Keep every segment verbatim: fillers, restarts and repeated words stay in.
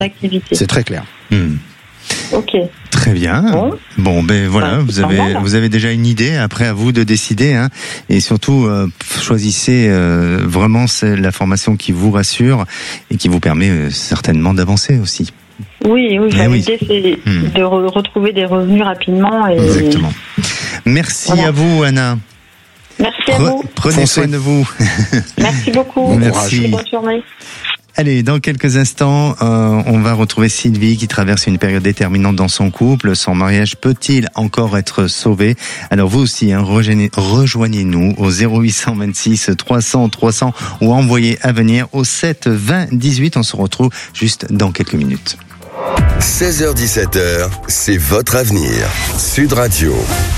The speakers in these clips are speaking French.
activité. C'est très clair. Mmh. Ok. Très bien. Bon, bon ben voilà, ouais, vous avez mal. vous avez déjà une idée. Après, à vous de décider, hein. Et surtout, euh, choisissez euh, vraiment c'est la formation qui vous rassure et qui vous permet euh, certainement d'avancer aussi. Oui, oui. Eh oui. L'idée, c'est Hmm. de re- retrouver des revenus rapidement. Et... Exactement. Merci Voilà. à vous, Anna. Merci à Pre- vous. prenez Foncez. soin de vous. Merci beaucoup. Bon Merci. Bonne journée. Allez, dans quelques instants, euh, on va retrouver Sylvie qui traverse une période déterminante dans son couple. Son mariage peut-il encore être sauvé? Alors vous aussi, hein, rejoignez, rejoignez-nous au zéro huit cent vingt-six trois cents trois cents ou envoyez à venir au sept vingt dix-huit. On se retrouve juste dans quelques minutes. seize heures dix-sept heures, c'est votre avenir. Sud Radio.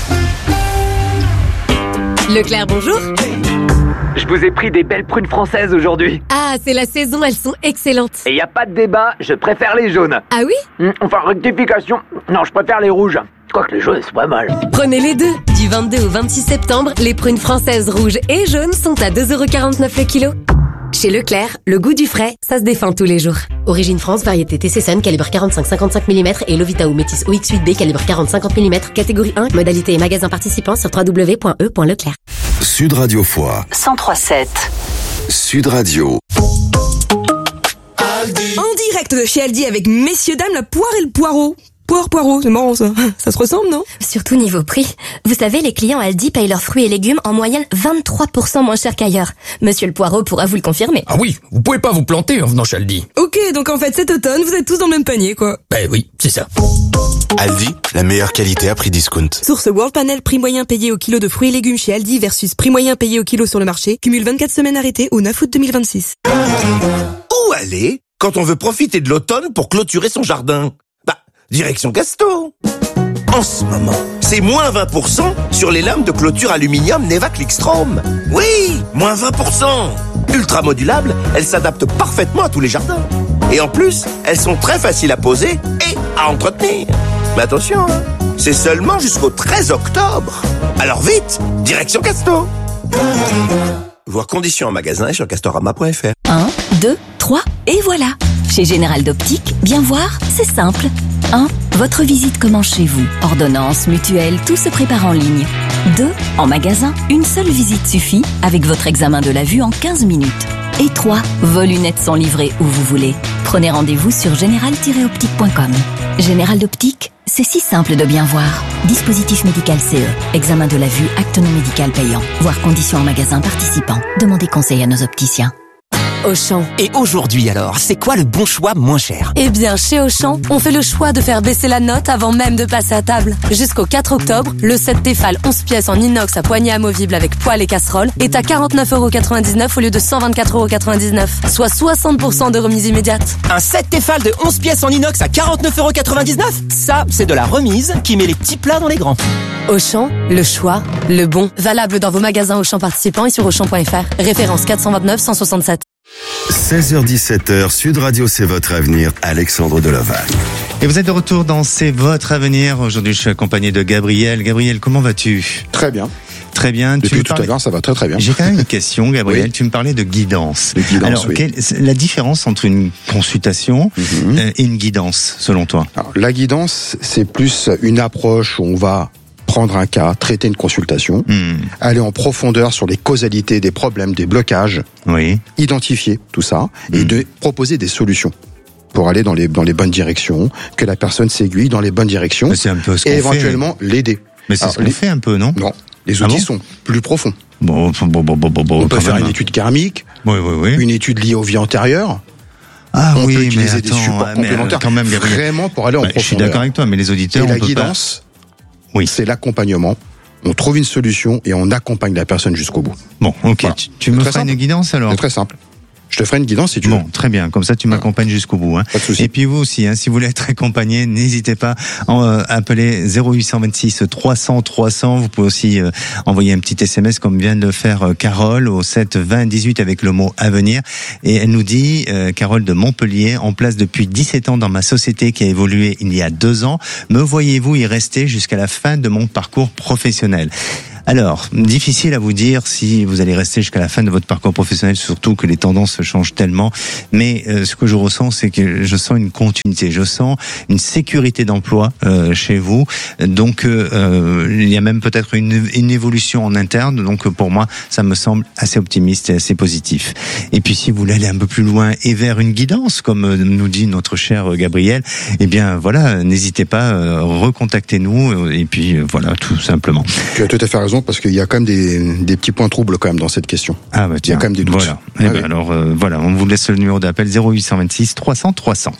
Leclerc, bonjour. Je vous ai pris des belles prunes françaises aujourd'hui. Ah, c'est la saison, elles sont excellentes. Et y a pas de débat, je préfère les jaunes. Ah oui? Hum, Enfin, rectification. Non, je préfère les rouges. Quoique les jaunes, c'est pas mal. Prenez les deux. Du vingt-deux au vingt-six septembre, les prunes françaises rouges et jaunes sont à deux euros quarante-neuf le kilo. Chez Leclerc, le goût du frais, ça se défend tous les jours. Origine France, variété T C Sun, calibre quarante-cinq cinquante-cinq millimètres et Lovita ou Métis O X huit B, calibre quarante cinquante millimètres, catégorie un, modalité et magasin participant sur w w w point e point leclerc. Sud Radio Foix. cent trois sept. Sud Radio. En direct de chez Aldi avec messieurs dames la poire et le poireau. Poire, poireau, c'est marrant ça. Ça se ressemble, non? Surtout niveau prix. Vous savez, les clients Aldi payent leurs fruits et légumes en moyenne vingt-trois pour cent moins cher qu'ailleurs. Monsieur le Poireau pourra vous le confirmer. Ah oui, vous pouvez pas vous planter en venant chez Aldi. Ok, donc en fait cet automne, vous êtes tous dans le même panier, quoi. Ben oui, c'est ça. Aldi, la meilleure qualité à prix discount. Source World Panel, prix moyen payé au kilo de fruits et légumes chez Aldi versus prix moyen payé au kilo sur le marché. Cumule vingt-quatre semaines arrêtées au neuf août deux mille vingt-six. Où aller quand on veut profiter de l'automne pour clôturer son jardin? Bah, direction Casto. En ce moment, c'est moins vingt pour cent sur les lames de clôture aluminium Neva Clickstrom. Oui, moins vingt pour cent. Ultra modulables, elles s'adaptent parfaitement à tous les jardins. Et en plus, elles sont très faciles à poser et à entretenir. Mais attention, hein, c'est seulement jusqu'au treize octobre. Alors vite, direction Casto. Voir conditions en magasin et sur castorama point f r. un, deux, trois, et voilà. Chez Général d'Optique, bien voir, c'est simple. un. Votre visite commence chez vous. Ordonnance, mutuelle, tout se prépare en ligne. deux. En magasin, une seule visite suffit avec votre examen de la vue en quinze minutes. Et trois. Vos lunettes sont livrées où vous voulez. Prenez rendez-vous sur général tiret optique point com. Général d'Optique, c'est si simple de bien voir. Dispositif médical C E. Examen de la vue, acte non médical payant. Voir conditions en magasin participant. Demandez conseil à nos opticiens. Auchan. Et aujourd'hui alors, c'est quoi le bon choix moins cher? Eh bien, chez Auchan, on fait le choix de faire baisser la note avant même de passer à table. Jusqu'au quatre octobre, le set Tefal onze pièces en inox à poignée amovible avec poêle et casserole est à quarante-neuf euros quatre-vingt-dix-neuf au lieu de cent vingt-quatre euros quatre-vingt-dix-neuf, soit soixante pour cent de remise immédiate. Un set Tefal de onze pièces en inox à quarante-neuf euros quatre-vingt-dix-neuf? Ça, c'est de la remise qui met les petits plats dans les grands. Auchan, le choix, le bon. Valable dans vos magasins Auchan participants et sur auchan point f r. Référence quatre cent vingt-neuf cent soixante-sept. seize heures dix-sept heures, Sud Radio, c'est votre avenir. Alexandre Delovac. Et vous êtes de retour dans C'est votre avenir. Aujourd'hui, je suis accompagné de Gabriel. Gabriel, comment vas-tu? Très bien. Très bien. Depuis tu tout parlais... à l'heure, ça va très très bien. J'ai quand même une question, Gabriel. Oui. Tu me parlais de guidance. De guidance, Alors, oui. quelle... la différence entre une consultation Mm-hmm. euh, et une guidance, selon toi? Alors, la guidance, c'est plus une approche où on va prendre un cas, traiter une consultation, Hmm. aller en profondeur sur les causalités des problèmes, des blocages, Oui. identifier tout ça et Hmm. de proposer des solutions pour aller dans les dans les bonnes directions, que la personne s'aiguille dans les bonnes directions Mais c'est un peu ce qu'on et fait. éventuellement l'aider. Mais c'est Alors, ce qu'on les- fait un peu, non? Non, les Ah outils bon sont plus profonds. Bon, bon, bon, bon, bon, bon, On peut quand faire même. une étude karmique, Oui, oui, oui. une étude liée aux vies antérieures. Ah on oui, peut mais utiliser des attends, supports mais complémentaires quand même, Gabriel. vraiment pour aller en Bah, je suis profondeur. d'accord avec toi, mais les auditeurs, Et on la peut guidance, Oui. c'est l'accompagnement. On trouve une solution et on accompagne la personne jusqu'au bout. pas. Bon, ok. Voilà. Tu, tu C'est me très feras une simple. guidance alors? C'est très simple. Je te ferai une guidance si tu Bon, veux. très bien. Comme ça, tu m'accompagnes jusqu'au bout. Hein. Pas de souci. Et puis vous aussi, hein, si vous voulez être accompagné, n'hésitez pas à euh, appeler zéro huit cent vingt-six trois cents trois cents. Vous pouvez aussi euh, envoyer un petit S M S comme vient de le faire euh, Carole au sept vingt dix-huit avec le mot avenir. Et elle nous dit, euh, Carole de Montpellier, en place depuis dix-sept ans dans ma société qui a évolué il y a deux ans. Me voyez-vous y rester jusqu'à la fin de mon parcours professionnel? Alors, difficile à vous dire si vous allez rester jusqu'à la fin de votre parcours professionnel, surtout que les tendances changent tellement. Mais euh, ce que je ressens, c'est que je sens une continuité, je sens une sécurité d'emploi euh, chez vous. Donc, euh, il y a même peut-être une, une évolution en interne. Donc, pour moi, ça me semble assez optimiste et assez positif. Et puis, si vous voulez aller un peu plus loin et vers une guidance, comme nous dit notre cher Gabriel, eh bien, voilà, n'hésitez pas, euh, recontactez-nous. Et puis, euh, voilà, tout simplement. Tu as tout à fait raison, parce qu'il y a quand même des, des petits points troubles quand même dans cette question. Ah bah tiens, il y a quand même des doutes. Voilà. Eh ah, ben oui. alors euh, voilà, on vous laisse le numéro d'appel zéro huit cent vingt-six trois cents trois cents.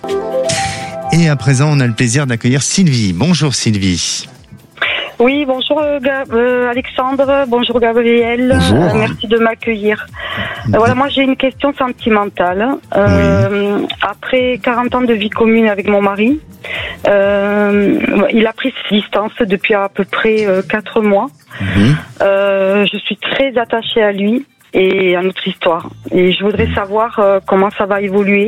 Et à présent, on a le plaisir d'accueillir Sylvie. Bonjour Sylvie. Oui, bonjour euh, Ga- euh, Alexandre, bonjour Gabriel, Bonjour. Euh, merci de m'accueillir. Euh, voilà, moi j'ai une question sentimentale. Euh, oui. Après quarante ans de vie commune avec mon mari, euh, il a pris ses distances depuis à peu près euh, quatre mois. Mmh. Euh, je suis très attachée à lui et à notre histoire. Et je voudrais savoir euh, comment ça va évoluer,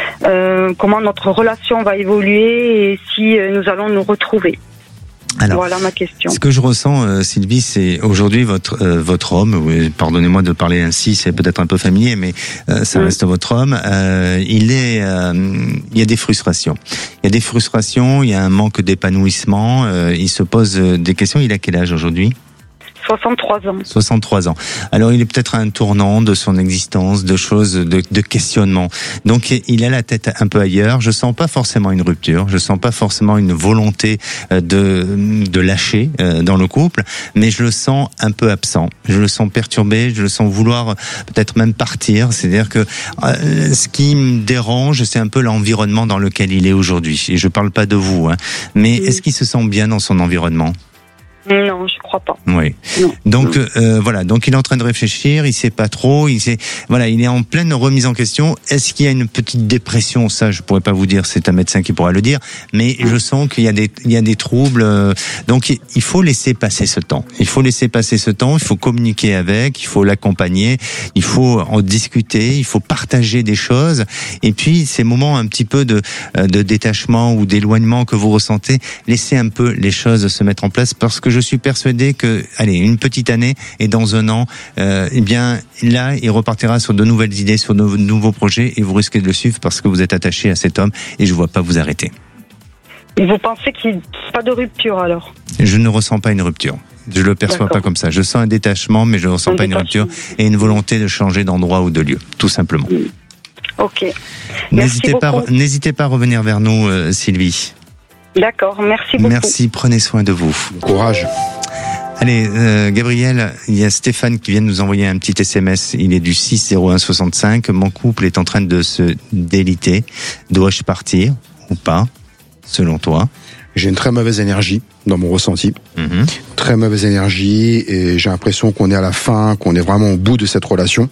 euh, comment notre relation va évoluer et si euh, nous allons nous retrouver. Alors, voilà ma question. Ce que je ressens, euh, Sylvie, c'est aujourd'hui votre euh, votre homme. Oui, pardonnez-moi de parler ainsi, c'est peut-être un peu familier, mais euh, ça mmh. reste votre homme. Euh, il est, euh, il y a des frustrations. Il y a des frustrations. Il y a un manque d'épanouissement. Euh, il se pose des questions. Il a quel âge aujourd'hui ? soixante-trois ans. soixante-trois ans. Alors, il est peut-être à un tournant de son existence, de choses, de, de questionnement. Donc, il a la tête un peu ailleurs. Je sens pas forcément une rupture. Je sens pas forcément une volonté de, de lâcher dans le couple. Mais je le sens un peu absent. Je le sens perturbé. Je le sens vouloir peut-être même partir. C'est-à-dire que euh, ce qui me dérange, c'est un peu l'environnement dans lequel il est aujourd'hui. Et je parle pas de vous, hein. Mais mmh. est-ce qu'il se sent bien dans son environnement ? Non, je crois pas. Oui. Non. Donc euh, voilà, donc il est en train de réfléchir, il sait pas trop, il sait voilà, il est en pleine remise en question. Est-ce qu'il y a une petite dépression ? Ça, je pourrais pas vous dire, c'est un médecin qui pourra le dire, mais je sens qu'il y a des il y a des troubles. Euh, donc il faut laisser passer ce temps. Il faut laisser passer ce temps, il faut communiquer avec, il faut l'accompagner, il faut en discuter, il faut partager des choses et puis ces moments un petit peu de de détachement ou d'éloignement que vous ressentez, laissez un peu les choses se mettre en place parce que je suis persuadé que, allez, une petite année et dans un an, euh, eh bien, là, il repartira sur de nouvelles idées, sur de nouveaux projets et vous risquez de le suivre parce que vous êtes attaché à cet homme et je vois pas vous arrêter. Et vous pensez qu'il n'y a pas de rupture alors ? Je ne ressens pas une rupture. Je le perçois D'accord. pas comme ça. Je sens un détachement, mais je ne ressens un pas détachement. Une rupture et une volonté de changer d'endroit ou de lieu, tout simplement. Ok. N'hésitez pas, n'hésitez pas à revenir vers nous, euh, Sylvie. D'accord, merci beaucoup. Merci, prenez soin de vous. Courage. Allez, euh, Gabriel, il y a Stéphane qui vient de nous envoyer un petit S M S. Il est du six zéro un soixante-cinq. Mon couple est en train de se déliter. Dois-je partir ou pas, selon toi ? J'ai une très mauvaise énergie dans mon ressenti. Mmh. Très mauvaise énergie et j'ai l'impression qu'on est à la fin, qu'on est vraiment au bout de cette relation.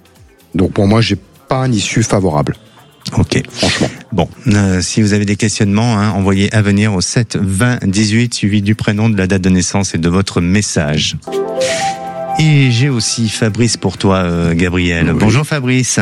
Donc pour moi, j'ai pas une issue favorable. Ok, franchement. Bon, euh, si vous avez des questionnements, hein, envoyez à venir au sept vingt dix-huit, suivi du prénom, de la date de naissance et de votre message. Et j'ai aussi Fabrice pour toi, euh, Gabriel. Oui. Bonjour Fabrice.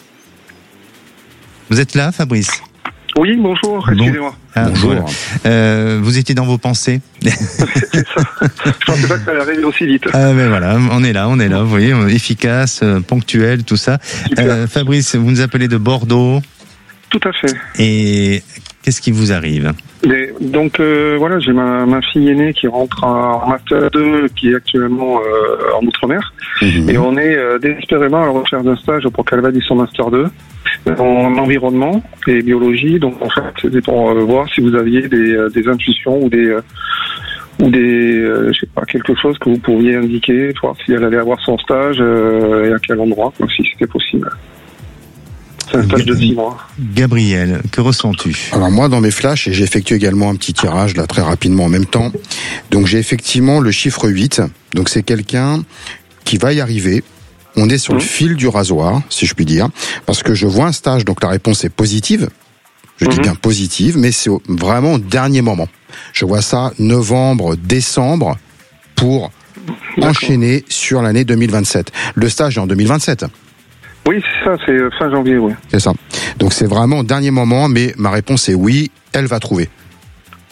Vous êtes là, Fabrice ? Oui, bonjour, excusez-moi. Bon. Ah, bonjour. Voilà. Euh, vous étiez dans vos pensées. C'est ça. Je pensais pas que ça allait arriver aussi vite. Ah, mais voilà, on est là, on est là, vous voyez, efficace, ponctuel, tout ça. Euh, Fabrice, vous nous appelez de Bordeaux. Tout à fait. Et qu'est-ce qui vous arrive ? Et donc euh, voilà, j'ai ma, ma fille aînée qui rentre en master deux, qui est actuellement euh, en Outre-mer. Mmh. Et on est euh, désespérément à la recherche d'un stage pour qu'elle valide son master deux en environnement et biologie. Donc en fait, c'était pour euh, voir si vous aviez des, euh, des intuitions ou des... Euh, ou des, euh, je sais pas, quelque chose que vous pourriez indiquer, voir si elle allait avoir son stage euh, et à quel endroit, quoi, si c'était possible. C'est un stage de six mois. Gabriel, que ressens-tu ? Alors moi, dans mes flashs, et j'ai effectué également un petit tirage là très rapidement en même temps. Donc j'ai effectivement le chiffre huit. Donc c'est quelqu'un qui va y arriver. On est sur mmh. le fil du rasoir, si je puis dire, parce que je vois un stage. Donc la réponse est positive. Je mmh. dis bien positive, mais c'est vraiment au dernier moment. Je vois ça novembre, décembre pour D'accord. enchaîner sur l'année deux mille vingt-sept. Le stage est en deux mille vingt-sept. Oui, c'est ça, c'est fin janvier, oui. C'est ça. Donc c'est vraiment au dernier moment, mais ma réponse est oui, elle va trouver.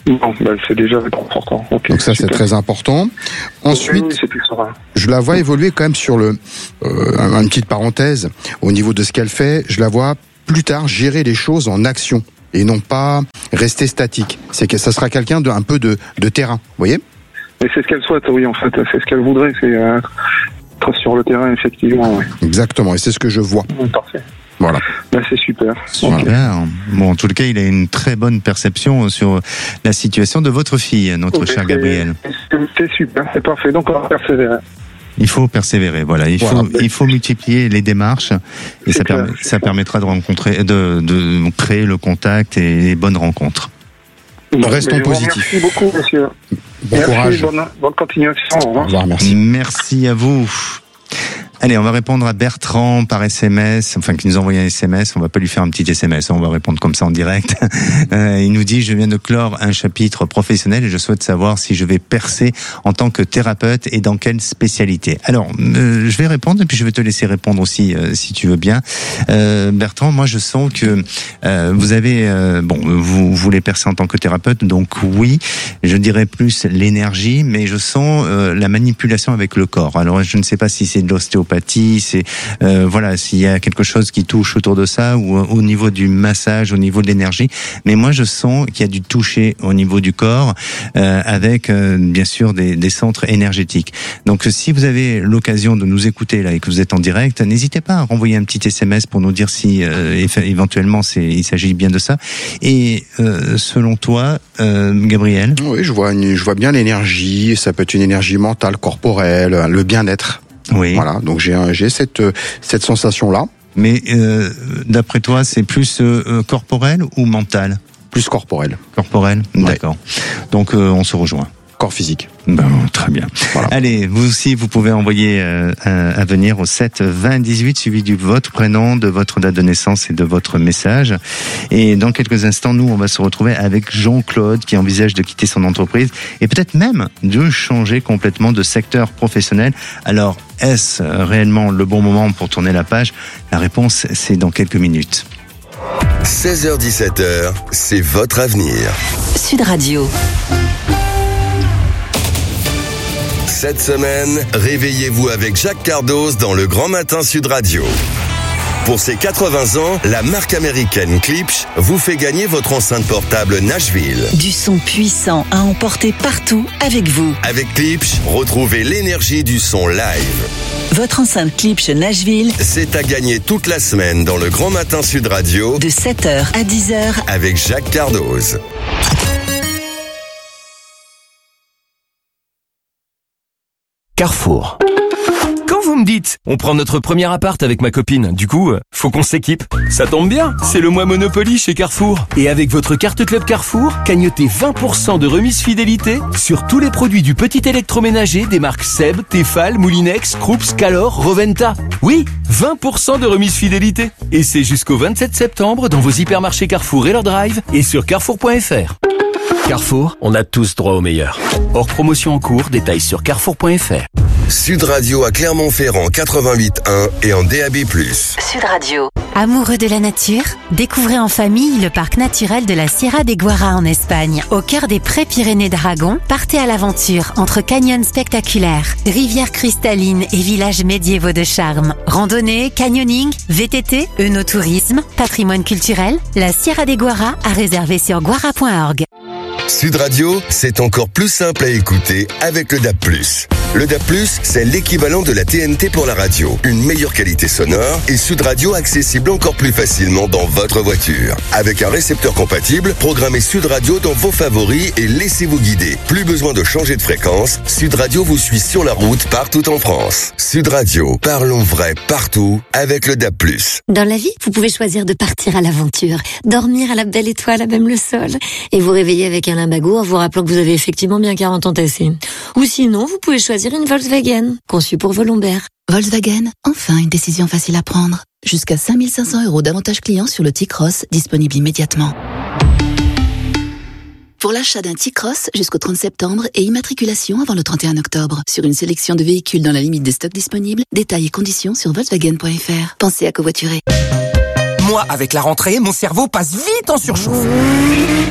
Non, bah, c'est déjà important. Okay, donc ça, super. c'est très important. Ensuite, oui, c'est plus serein. Je la vois évoluer quand même sur le, euh, une petite parenthèse, au niveau de ce qu'elle fait, je la vois plus tard gérer les choses en action et non pas rester statique. C'est que ça sera quelqu'un de un peu de, de terrain, vous voyez? Et c'est ce qu'elle souhaite, oui, en fait, c'est ce qu'elle voudrait, c'est euh, être sur le terrain, effectivement. Oui. Exactement, et c'est ce que je vois. Mmh, parfait. Voilà. Bah, c'est super. Super. Okay. Bon, en tout cas, il a une très bonne perception sur la situation de votre fille, notre okay, cher Gabriel. C'est super, c'est parfait. Donc, on va persévérer. Il faut persévérer, voilà. Il voilà. faut, il faut multiplier les démarches et ça, clair, permet, ça permettra de rencontrer, de, de créer le contact et les bonnes rencontres. Bon, restons positifs. Merci beaucoup, monsieur. Bon merci, courage. Bonne, bonne continuation. Au revoir. Au revoir, merci. Merci à vous. Allez, on va répondre à Bertrand par S M S, enfin qui nous a envoyé un S M S, on va pas lui faire un petit S M S, on va répondre comme ça en direct. Euh, il nous dit, je viens de clore un chapitre professionnel et je souhaite savoir si je vais percer en tant que thérapeute et dans quelle spécialité. Alors, euh, je vais répondre et puis je vais te laisser répondre aussi euh, si tu veux bien. Euh, Bertrand, moi je sens que euh, vous avez, euh, bon, vous voulez percer en tant que thérapeute, donc oui, je dirais plus l'énergie, mais je sens euh, la manipulation avec le corps. Alors, je ne sais pas si c'est de l'ostéopathie, c'est euh, voilà, s'il y a quelque chose qui touche autour de ça ou au niveau du massage, au niveau de l'énergie. Mais moi, je sens qu'il y a du toucher au niveau du corps euh, avec euh, bien sûr des, des centres énergétiques. Donc, si vous avez l'occasion de nous écouter là et que vous êtes en direct, n'hésitez pas à renvoyer un petit S M S pour nous dire si euh, éventuellement c'est, il s'agit bien de ça. Et euh, selon toi, euh, Gabriel? Oui, je vois, une, je vois bien l'énergie. Ça peut être une énergie mentale, corporelle, le bien-être. Oui. Voilà, donc j'ai j'ai cette cette sensation là. Mais euh, d'après toi, c'est plus euh, corporel ou mental? Plus corporel. Corporel, ouais. D'accord. Donc euh, on se rejoint. Corps physique. Ben, très bien. Voilà. Allez, vous aussi, vous pouvez envoyer euh, à venir au sept vingt dix-huit suivi du votre prénom, de votre date de naissance et de votre message. Et dans quelques instants, nous, on va se retrouver avec Jean-Claude qui envisage de quitter son entreprise et peut-être même de changer complètement de secteur professionnel. Alors, est-ce réellement le bon moment pour tourner la page? La réponse, c'est dans quelques minutes. seize heures dix-sept heures, c'est votre avenir. Sud Radio. Cette semaine, réveillez-vous avec Jacques Cardoz dans le Grand Matin Sud Radio. Pour ses quatre-vingts ans, la marque américaine Klipsch vous fait gagner votre enceinte portable Nashville. Du son puissant à emporter partout avec vous. Avec Klipsch, retrouvez l'énergie du son live. Votre enceinte Klipsch Nashville, c'est à gagner toute la semaine dans le Grand Matin Sud Radio. De sept heures à dix heures. Avec Jacques Cardoz. Carrefour. Quand vous me dites, on prend notre premier appart avec ma copine, du coup, faut qu'on s'équipe. Ça tombe bien, c'est le mois Monopoly chez Carrefour. Et avec votre carte Club Carrefour, cagnotez vingt pour cent de remise fidélité sur tous les produits du petit électroménager des marques Seb, Tefal, Moulinex, Krups, Calor, Roventa. Oui, vingt pour cent de remise fidélité. Et c'est jusqu'au vingt-sept septembre dans vos hypermarchés Carrefour et leur drive et sur carrefour point f r. Carrefour, on a tous droit au meilleur. Hors promotion en cours, détails sur carrefour point f r. Sud Radio à Clermont-Ferrand quatre-vingt-huit point un et en D A B plus. Sud Radio. Amoureux de la nature, découvrez en famille le parc naturel de la Sierra de Guara en Espagne. Au cœur des Pré-Pyrénées d'Aragon, partez à l'aventure entre canyons spectaculaires, rivières cristallines et villages médiévaux de charme. Randonnée, canyoning, V T T, œnotourisme, patrimoine culturel, la Sierra de Guara à réserver sur guara point org. Sud Radio, c'est encore plus simple à écouter avec le D A B plus. Le D A B plus, c'est l'équivalent de la T N T pour la radio. Une meilleure qualité sonore et Sud Radio accessible encore plus facilement dans votre voiture. Avec un récepteur compatible, programmez Sud Radio dans vos favoris et laissez-vous guider. Plus besoin de changer de fréquence, Sud Radio vous suit sur la route partout en France. Sud Radio, parlons vrai partout avec le D A B plus. Dans la vie, vous pouvez choisir de partir à l'aventure, dormir à la belle étoile à même le sol et vous réveiller avec un limbago en vous rappelant que vous avez effectivement bien quarante ans tassés. Ou sinon, vous pouvez choisir une Volkswagen, conçue pour vos lombaires. Volkswagen, enfin une décision facile à prendre. Jusqu'à cinq mille cinq cents euros d'avantages clients sur le T-Cross, disponible immédiatement. Pour l'achat d'un T-Cross jusqu'au trente septembre et immatriculation avant le trente et un octobre. Sur une sélection de véhicules dans la limite des stocks disponibles, détails et conditions sur volkswagen point f r. Pensez à covoiturer. Moi, avec la rentrée, mon cerveau passe vite en surchauffe.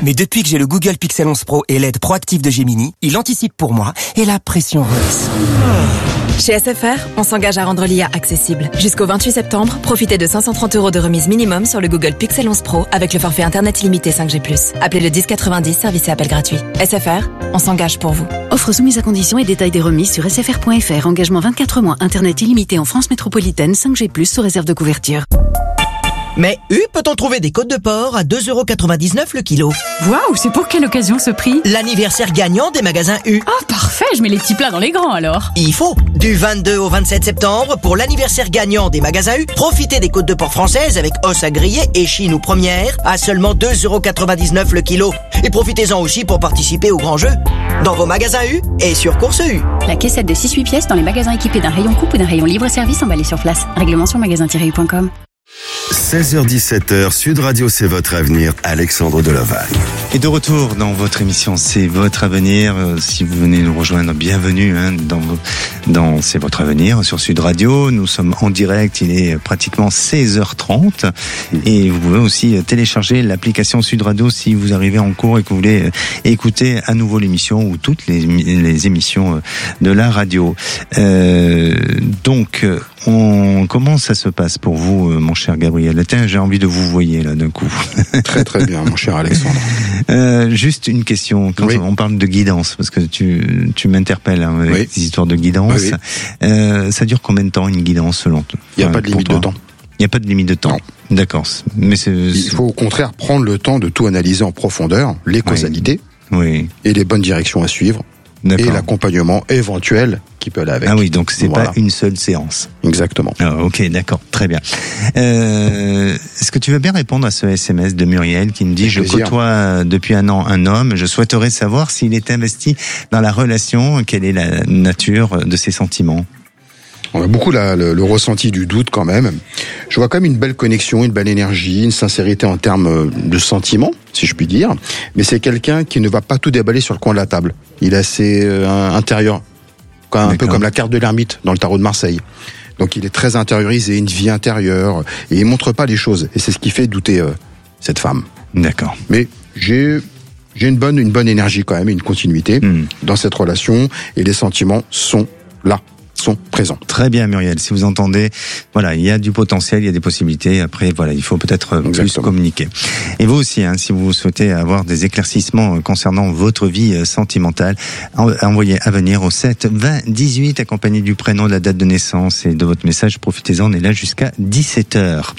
Mais depuis que j'ai le Google Pixel onze Pro et l'aide proactive de Gemini, il anticipe pour moi et la pression redescend. Chez S F R, on s'engage à rendre l'I A accessible. Jusqu'au vingt-huit septembre, profitez de cinq cent trente euros de remise minimum sur le Google Pixel onze Pro avec le forfait Internet illimité cinq G plus. Appelez le dix quatre-vingt-dix, service et appel gratuit. S F R, on s'engage pour vous. Offre soumise à conditions et détails des remises sur s f r point f r. Engagement vingt-quatre mois. Internet illimité en France métropolitaine, cinq G plus, sous réserve de couverture. Mais U, peut-on trouver des côtes de porc à deux euros quatre-vingt-dix-neuf le kilo? Waouh, c'est pour quelle occasion ce prix? L'anniversaire gagnant des magasins U. Oh, parfait, je mets les petits plats dans les grands alors. Il faut. Du vingt-deux au vingt-sept septembre, pour l'anniversaire gagnant des magasins U, profitez des côtes de porc françaises avec os à griller, échine ou première à seulement deux euros quatre-vingt-dix-neuf le kilo. Et profitez-en aussi pour participer au grand jeu. Dans vos magasins U et sur Course U. La caissette de six huit pièces dans les magasins équipés d'un rayon coupe ou d'un rayon libre-service emballé sur place. Règlement sur magasin tiret u point com. seize heures dix-sept heures, Sud Radio, c'est votre avenir. Alexandre Delovagne. Et de retour dans votre émission, c'est votre avenir. Si vous venez nous rejoindre, bienvenue hein, dans, dans C'est votre avenir sur Sud Radio. Nous sommes en direct, il est pratiquement seize heures trente. Et vous pouvez aussi télécharger l'application Sud Radio si vous arrivez en cours et que vous voulez écouter à nouveau l'émission ou toutes les, les émissions de la radio. Euh, donc, on, comment ça se passe pour vous, mon cher Gabriel? Tiens, j'ai envie de vous voyer là d'un coup. Très très bien, mon cher Alexandre. Euh, juste une question, quand oui. on parle de guidance, parce que tu, tu m'interpelles hein, avec oui. des histoires de guidance. Oui, oui. Euh, ça dure combien de temps une guidance selon toi? Il n'y a pas de limite de temps. Il n'y a pas de limite de temps. Non. D'accord. Mais c'est, il faut au contraire prendre le temps de tout analyser en profondeur, les causalités oui. Oui. et les bonnes directions à suivre. D'accord. Et l'accompagnement éventuel qui peut aller avec. Ah oui, donc c'est voilà. pas une seule séance. Exactement. Ah, ok, d'accord, très bien. Euh, est-ce que tu veux bien répondre à ce S M S de Muriel qui me dit: je côtoie depuis un an un homme, je souhaiterais savoir s'il est investi dans la relation, quelle est la nature de ses sentiments? On a beaucoup la, le, le ressenti du doute quand même. Je vois quand même une belle connexion, une belle énergie, une sincérité en termes de sentiments, si je puis dire. Mais c'est quelqu'un qui ne va pas tout déballer sur le coin de la table. Il est assez euh, intérieur, un D'accord. peu comme la carte de l'ermite dans le tarot de Marseille. Donc il est très intériorisé, une vie intérieure, et il montre pas les choses. Et c'est ce qui fait douter euh, cette femme. D'accord. Mais j'ai j'ai une bonne une bonne énergie quand même, une continuité mmh. dans cette relation, et les sentiments sont là. Sont présents. Très bien Muriel, si vous entendez, voilà, il y a du potentiel, il y a des possibilités, après voilà, il faut peut-être Exactement. plus communiquer. Et vous aussi, hein, si vous souhaitez avoir des éclaircissements concernant votre vie sentimentale, envoyez à venir au sept vingt dix-huit, accompagné du prénom, de la date de naissance et de votre message, profitez-en, on est là jusqu'à dix-sept heures.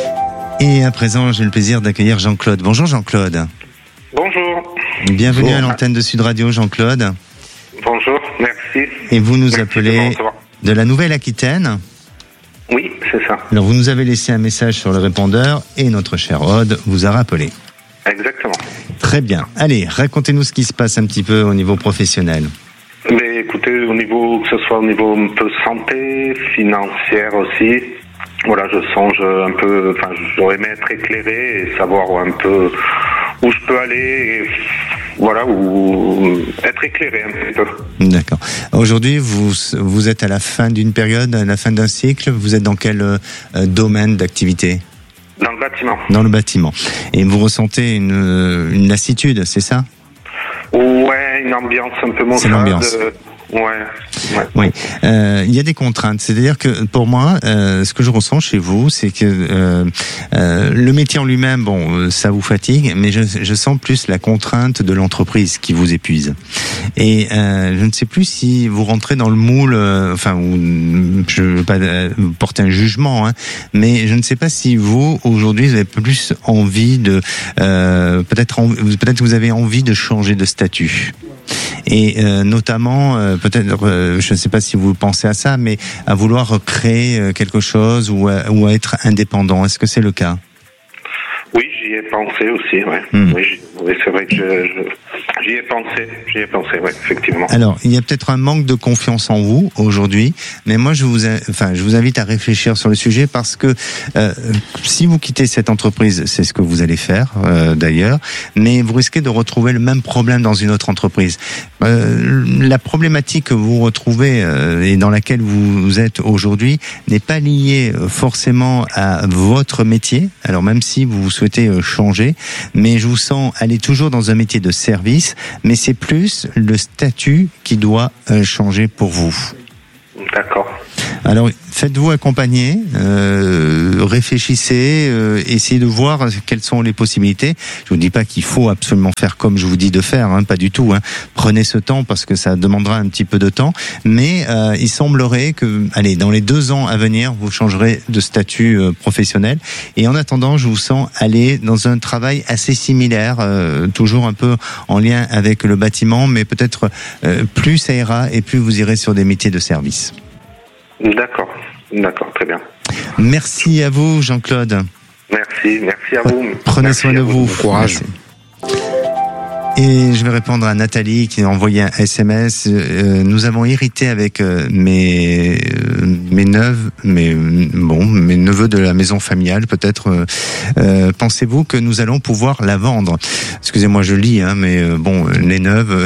Et à présent, j'ai le plaisir d'accueillir Jean-Claude. Bonjour Jean-Claude. Bonjour. Bienvenue Bonjour. à l'antenne de Sud Radio, Jean-Claude. Bonjour, merci. Et vous nous merci appelez de, de la Nouvelle-Aquitaine? Oui, c'est ça. Alors vous nous avez laissé un message sur le répondeur et notre cher Aude vous a rappelé. Exactement. Très bien. Allez, racontez-nous ce qui se passe un petit peu au niveau professionnel. Mais écoutez, au niveau, que ce soit au niveau un peu santé, financière aussi, voilà, je songe un peu, enfin, j'aurais aimé être éclairé et savoir un peu où je peux aller, et voilà, ou être éclairé un petit peu. D'accord. Aujourd'hui, vous vous êtes à la fin d'une période, à la fin d'un cycle. Vous êtes dans quel euh, domaine d'activité? Dans le bâtiment. Dans le bâtiment. Et vous ressentez une, une lassitude, c'est ça? Ouais, une ambiance un peu mauvaise. C'est l'ambiance. Euh, ouais. ouais. Oui. Euh, il y a des contraintes. C'est-à-dire que pour moi, euh, ce que je ressens chez vous, c'est que euh, euh, le métier en lui-même, bon, ça vous fatigue, mais je, je sens plus la contrainte de l'entreprise qui vous épuise. Et euh, je ne sais plus si vous rentrez dans le moule. Euh, enfin, ou, je ne veux pas euh, porter un jugement, hein, mais je ne sais pas si vous aujourd'hui vous avez plus envie de euh, peut-être peut-être vous avez envie de changer de statut. Et euh, notamment, euh, peut-être, euh, je ne sais pas si vous pensez à ça, mais à vouloir créer euh, quelque chose ou à, ou à être indépendant. Est-ce que c'est le cas? Oui, j'y ai pensé aussi, ouais. Mmh. Oui, oui, c'est vrai que je, je, j'y ai pensé, j'y ai pensé, ouais, effectivement. Alors, il y a peut-être un manque de confiance en vous aujourd'hui, mais moi je vous, a, enfin, je vous invite à réfléchir sur le sujet parce que euh, si vous quittez cette entreprise, c'est ce que vous allez faire euh, d'ailleurs, mais vous risquez de retrouver le même problème dans une autre entreprise. Euh, la problématique que vous retrouvez euh, et dans laquelle vous, vous êtes aujourd'hui n'est pas liée forcément à votre métier. Alors même si vous souhaitez changer, mais je vous sens aller toujours dans un métier de service, mais c'est plus le statut qui doit changer pour vous. D'accord. Alors, faites-vous accompagner, euh, réfléchissez, euh, essayez de voir quelles sont les possibilités. Je vous dis pas qu'il faut absolument faire comme je vous dis de faire, hein, pas du tout. Hein. Prenez ce temps parce que ça demandera un petit peu de temps, mais euh, il semblerait que, allez, dans les deux ans à venir, vous changerez de statut euh, professionnel. Et en attendant, je vous sens aller dans un travail assez similaire, euh, toujours un peu en lien avec le bâtiment, mais peut-être euh, plus ça ira et plus vous irez sur des métiers de service. D'accord, d'accord, très bien. Merci à vous, Jean-Claude. Merci, merci à vous. Prenez merci soin de vous. vous. Courage. Et je vais répondre à Nathalie qui a envoyé un S M S. Euh, nous avons hérité avec euh, mes euh, mes neveux, mes bon, mes neveux de la maison familiale peut-être. Euh, euh, pensez-vous que nous allons pouvoir la vendre? Excusez-moi, je lis, hein, mais euh, bon, les neuves,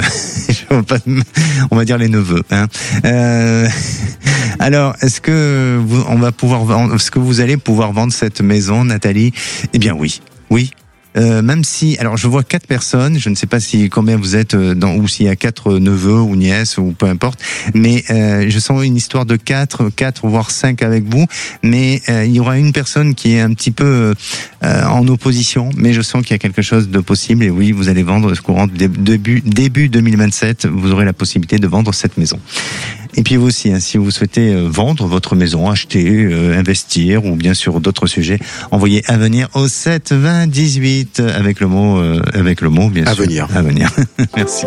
on va dire les neveux. Hein. Euh, alors, est-ce que vous, on va pouvoir vendre, est-ce que vous allez pouvoir vendre cette maison, Nathalie? Eh bien, oui, oui. Euh, même si, alors je vois quatre personnes, je ne sais pas si combien vous êtes dans, ou s'il y a quatre neveux ou nièces ou peu importe, mais euh, je sens une histoire de quatre, quatre voire cinq avec vous, mais euh, il y aura une personne qui est un petit peu euh, en opposition, mais je sens qu'il y a quelque chose de possible et oui, vous allez vendre ce courant début début deux mille vingt-sept, vous aurez la possibilité de vendre cette maison. Et puis vous aussi, hein, si vous souhaitez vendre votre maison, acheter, euh, investir ou bien sûr d'autres sujets, envoyez à venir au sept vingt dix-huit avec le mot, euh, avec le mot bien à sûr. Venir. À venir. Merci.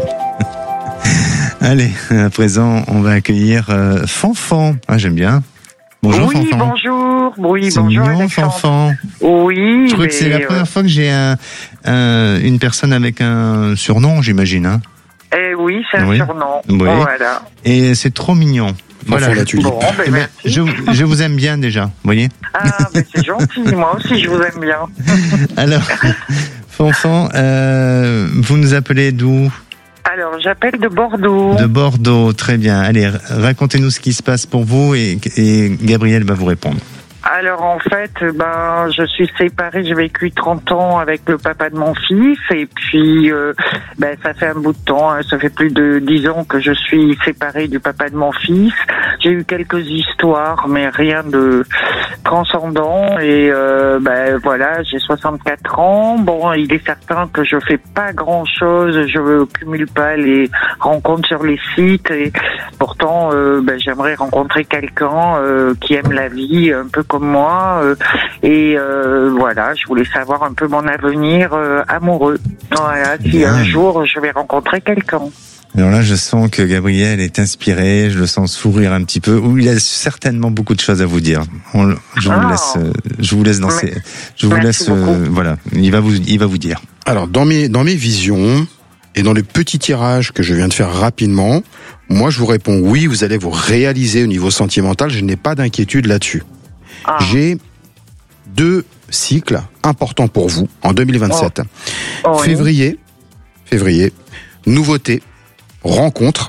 Allez, à présent, on va accueillir euh, Fanfan. Ah, j'aime bien. Bonjour oui, Fanfan. bonjour. Oui, c'est bonjour. Mignon, Fanfan. Oui. Je crois que c'est la première euh... fois que j'ai un, un, une personne avec un surnom, j'imagine. Hein. Eh oui, c'est un oui. surnom. Oui. Voilà. Et c'est trop mignon. Voilà. Bon, ben, eh ben, je, je vous aime bien déjà, vous voyez. Ah, ben c'est gentil. Moi aussi, je vous aime bien. Alors, Fanfan, euh, vous nous appelez d'où? Alors, j'appelle de Bordeaux. De Bordeaux, très bien. Allez, racontez-nous ce qui se passe pour vous et, et Gabriel va vous répondre. Alors en fait, ben je suis séparée, j'ai vécu trente ans avec le papa de mon fils et puis euh, ben ça fait un bout de temps, hein, ça fait plus de dix ans que je suis séparée du papa de mon fils. J'ai eu quelques histoires mais rien de transcendant et euh, ben voilà, j'ai soixante-quatre ans. Bon, il est certain que je fais pas grand-chose, je cumule pas les rencontres sur les sites et pourtant euh, ben j'aimerais rencontrer quelqu'un euh, qui aime la vie un peu comme moi euh, et euh, voilà, je voulais savoir un peu mon avenir euh, amoureux. Voilà, si Bien. un jour je vais rencontrer quelqu'un. Alors là, je sens que Gabriel est inspiré, je le sens sourire un petit peu, ou il a certainement beaucoup de choses à vous dire. On, je vous Ah. laisse, je vous laisse danser. Je vous Merci laisse, beaucoup. euh, voilà, il va vous, il va vous dire. Alors, dans mes, dans mes visions et dans les petits tirages que je viens de faire rapidement, moi, je vous réponds oui, vous allez vous réaliser au niveau sentimental, je n'ai pas d'inquiétude là-dessus. Ah. J'ai deux cycles importants pour vous en deux mille vingt-sept. Oh. Oh, oui. Février, février, nouveauté, rencontre.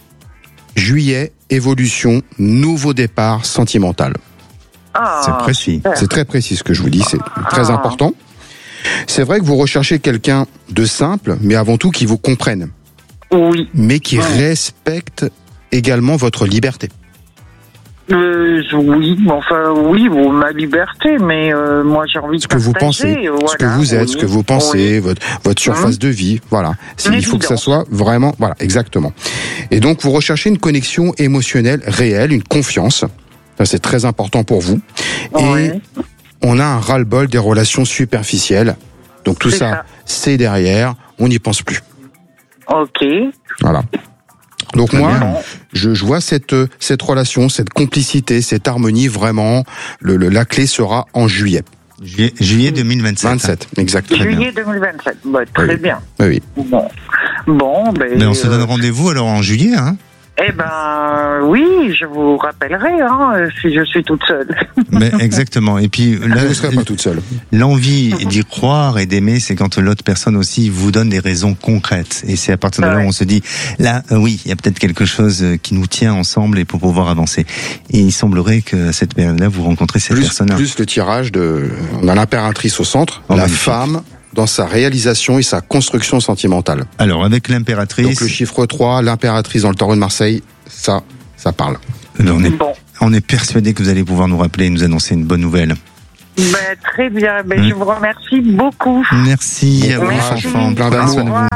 Juillet, évolution, nouveau départ sentimental. Ah, C'est précis. super. C'est très précis ce que je vous dis, c'est très Ah. important. C'est vrai que vous recherchez quelqu'un de simple, mais avant tout qui vous comprenne. Oui. Mais qui respecte également votre liberté. Euh, oui, enfin oui, bon, ma liberté, mais euh, moi j'ai envie de Ce que vous pensez, partager, ce que voilà, vous êtes, oui. ce que vous pensez, votre, votre surface Hum. de vie, voilà. C'est- Une il faut que ça évidence. soit vraiment, voilà, exactement. Et donc vous recherchez une connexion émotionnelle réelle, une confiance. Ça c'est très important pour vous. Et on a un ras-le-bol des relations superficielles. Donc tout C'est ça, ça. c'est derrière, on n'y pense plus. Ok. Voilà. Donc Très moi, bien. je, je vois cette cette relation, cette complicité, cette harmonie vraiment. Le, le- la clé sera en juillet. Juillet, juillet deux mille vingt-sept. vingt-sept, exactement. Juillet deux mille vingt-sept, bah, très Oui. bien. Oui, oui. Bon. Bon, ben. Mais on se donne rendez-vous alors en juillet, hein? Eh ben, oui, je vous rappellerai, hein, si je suis toute seule. Mais exactement. Et puis, là, vous ne serez pas toute seule. L'envie d'y croire et d'aimer, c'est quand l'autre personne aussi vous donne des raisons concrètes. Et c'est à partir de là où on se dit, là, euh, oui, il y a peut-être quelque chose qui nous tient ensemble et pour pouvoir avancer. Et il semblerait que à cette période-là, vous rencontrez cette plus, personne-là. Plus le tirage de, on a l'impératrice au centre, Oh, la magnifique. femme dans sa réalisation et sa construction sentimentale. Alors, avec l'impératrice. Donc le chiffre trois, l'impératrice dans le Taureau de Marseille, ça, ça parle. On est, on est persuadé que vous allez pouvoir nous rappeler et nous annoncer une bonne nouvelle. Ben, très bien, ben, Mm. je vous remercie beaucoup. Merci à vous, Merci. enfants. Plein Au d'amour. revoir.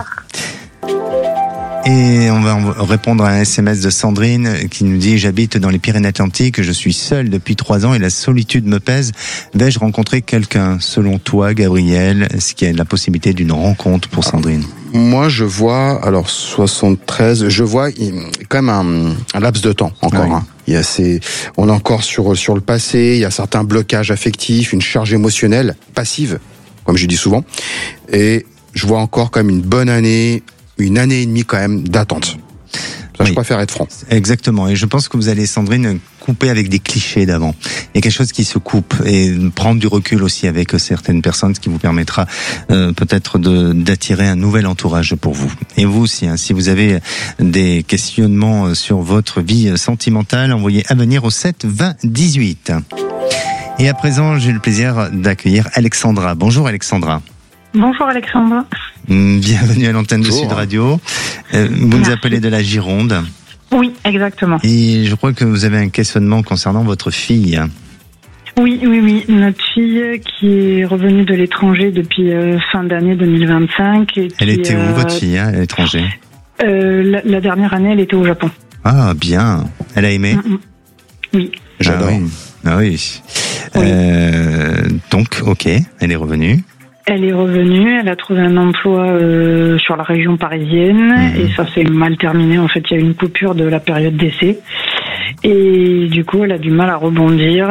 Et on va répondre à un S M S de Sandrine qui nous dit: j'habite dans les Pyrénées-Atlantiques, je suis seule depuis trois ans et la solitude me pèse. Vais-je rencontrer quelqu'un? Selon toi, Gabriel, est-ce qu'il y a la possibilité d'une rencontre pour Sandrine? Moi, je vois, alors soixante-treize, je vois il- quand même un, un laps de temps encore. Oui. Hein. Il y a ces, on est encore sur sur le passé. Il y a certains blocages affectifs, une charge émotionnelle passive, comme je dis souvent. Et je vois encore comme une bonne année, une année et demie quand même d'attente. Ça, je préfère être franc. Exactement. Et je pense que vous allez, Sandrine, couper avec des clichés d'avant. Il y a quelque chose qui se coupe et prendre du recul aussi avec certaines personnes, ce qui vous permettra euh, peut-être de, d'attirer un nouvel entourage pour vous. Et vous aussi, hein, si vous avez des questionnements sur votre vie sentimentale, envoyez à venir au sept vingt dix-huit. Et à présent, j'ai le plaisir d'accueillir Alexandra. Bonjour Alexandra. Bonjour Alexandre. Bienvenue à l'antenne de Sud Radio. Euh, vous nous appelez de la Gironde. Oui, exactement. Et je crois que vous avez un questionnement concernant votre fille. Oui, oui, oui. Notre fille qui est revenue de l'étranger depuis euh, fin d'année deux mille vingt-cinq. Et Elle qui, était où, euh, votre fille, hein, à l'étranger? euh, la, la dernière année, elle était au Japon. Ah, bien. Elle a aimé? Mm, mm. Oui. J'adore. Ah oui. Ah oui. Euh, donc, ok, elle est revenue. Elle est revenue, elle a trouvé un emploi euh, sur la région parisienne Mmh. et ça s'est mal terminé. En fait, il y a eu une coupure de la période d'essai et du coup, elle a du mal à rebondir.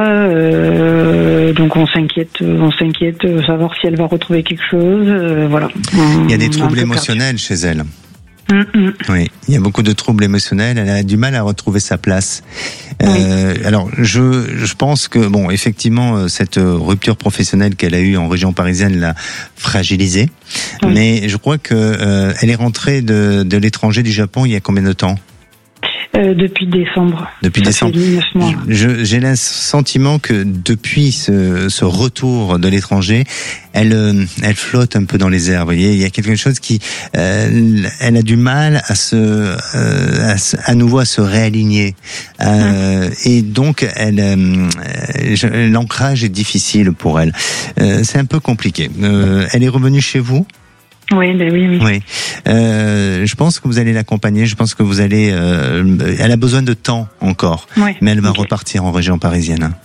Euh, donc, on s'inquiète, on s'inquiète de savoir si elle va retrouver quelque chose. Euh, voilà. Il y a des On troubles un peu émotionnels chez elle. perdu. Mm, mm. Oui, il y a beaucoup de troubles émotionnels. Elle a du mal à retrouver sa place. Euh, alors, je, je pense que bon, effectivement, cette rupture professionnelle qu'elle a eue en région parisienne l'a fragilisée. Oui. Mais je crois que euh, elle est rentrée de, de l'étranger, du Japon, il y a combien de temps? Euh, depuis décembre. Depuis Ça décembre. fait neuf mois. Je, j'ai le sentiment que depuis ce, ce retour de l'étranger, elle, euh, elle flotte un peu dans les airs. Vous voyez, il y a quelque chose qui, euh, elle a du mal à se, euh, à, se- à nouveau à se réaligner. Euh, Et donc, elle, euh, je- l'ancrage est difficile pour elle. Euh, c'est un peu compliqué. Euh, elle est revenue chez vous? Oui, ben oui, oui. Oui. Euh, je pense que vous allez l'accompagner. Je pense que vous allez. Euh, elle a besoin de temps encore, Oui, mais elle va ok. repartir en région parisienne. hein.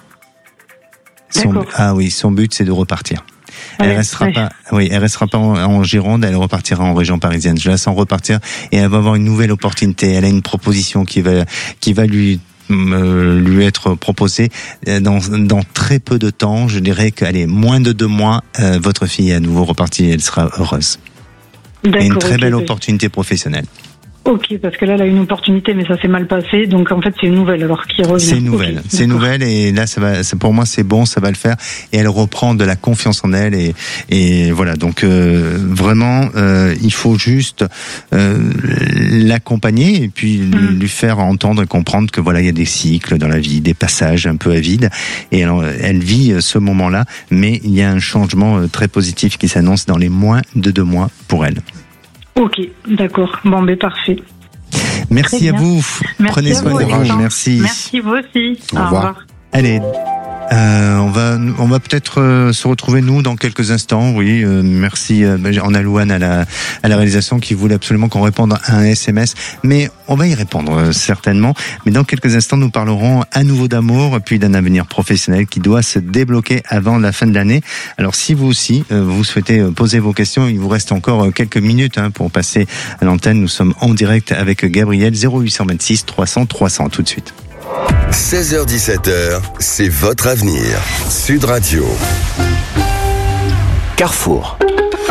Son, D'accord. ah oui, son but c'est de repartir. Ouais, elle restera ouais. pas. Oui, elle restera pas en, en Gironde. Elle repartira en région parisienne. Je la sens repartir et elle va avoir une nouvelle opportunité. Elle a une proposition qui va qui va lui euh, lui être proposée dans, dans très peu de temps. Je dirais qu'allez, moins de deux mois, euh, votre fille est à nouveau repartie. Elle sera heureuse. Et une D'accord, très ok, belle oui. opportunité professionnelle. Ok, parce que là, elle a une opportunité, mais ça s'est mal passé. Donc, en fait, c'est une nouvelle, alors qui revient. C'est une nouvelle. Ok, c'est une d'accord. nouvelle et là, ça va. c'est- Pour moi, c'est bon, ça va le faire. Et elle reprend de la confiance en elle et et voilà. Donc euh, vraiment, euh, il faut juste euh, l'accompagner et puis lui, lui faire entendre et comprendre que voilà, il y a des cycles dans la vie, des passages un peu à vide. Et elle, elle vit ce moment-là, mais il y a un changement euh, très positif qui s'annonce dans les moins de deux mois pour elle. Ok, d'accord. Bon, ben parfait. Merci Très à bien. vous. Merci Prenez à soin vous, de vous. Alexandre. Merci. Merci vous aussi. Au revoir. Allez, euh, on va, on va peut-être euh, se retrouver nous dans quelques instants. Oui, euh, merci. Euh, on a Louane à la, à la réalisation qui voulait absolument qu'on réponde à un S M S, mais on va y répondre euh, certainement. Mais dans quelques instants, nous parlerons à nouveau d'amour, puis d'un avenir professionnel qui doit se débloquer avant la fin de l'année. Alors, si vous aussi euh, vous souhaitez euh, poser vos questions, il vous reste encore euh, quelques minutes hein, pour passer à l'antenne. Nous sommes en direct avec Gabriel, zéro huit cent vingt-six trois cents trois cents. Tout de suite. seize heures dix-sept heures, c'est votre avenir. Sud Radio. Carrefour.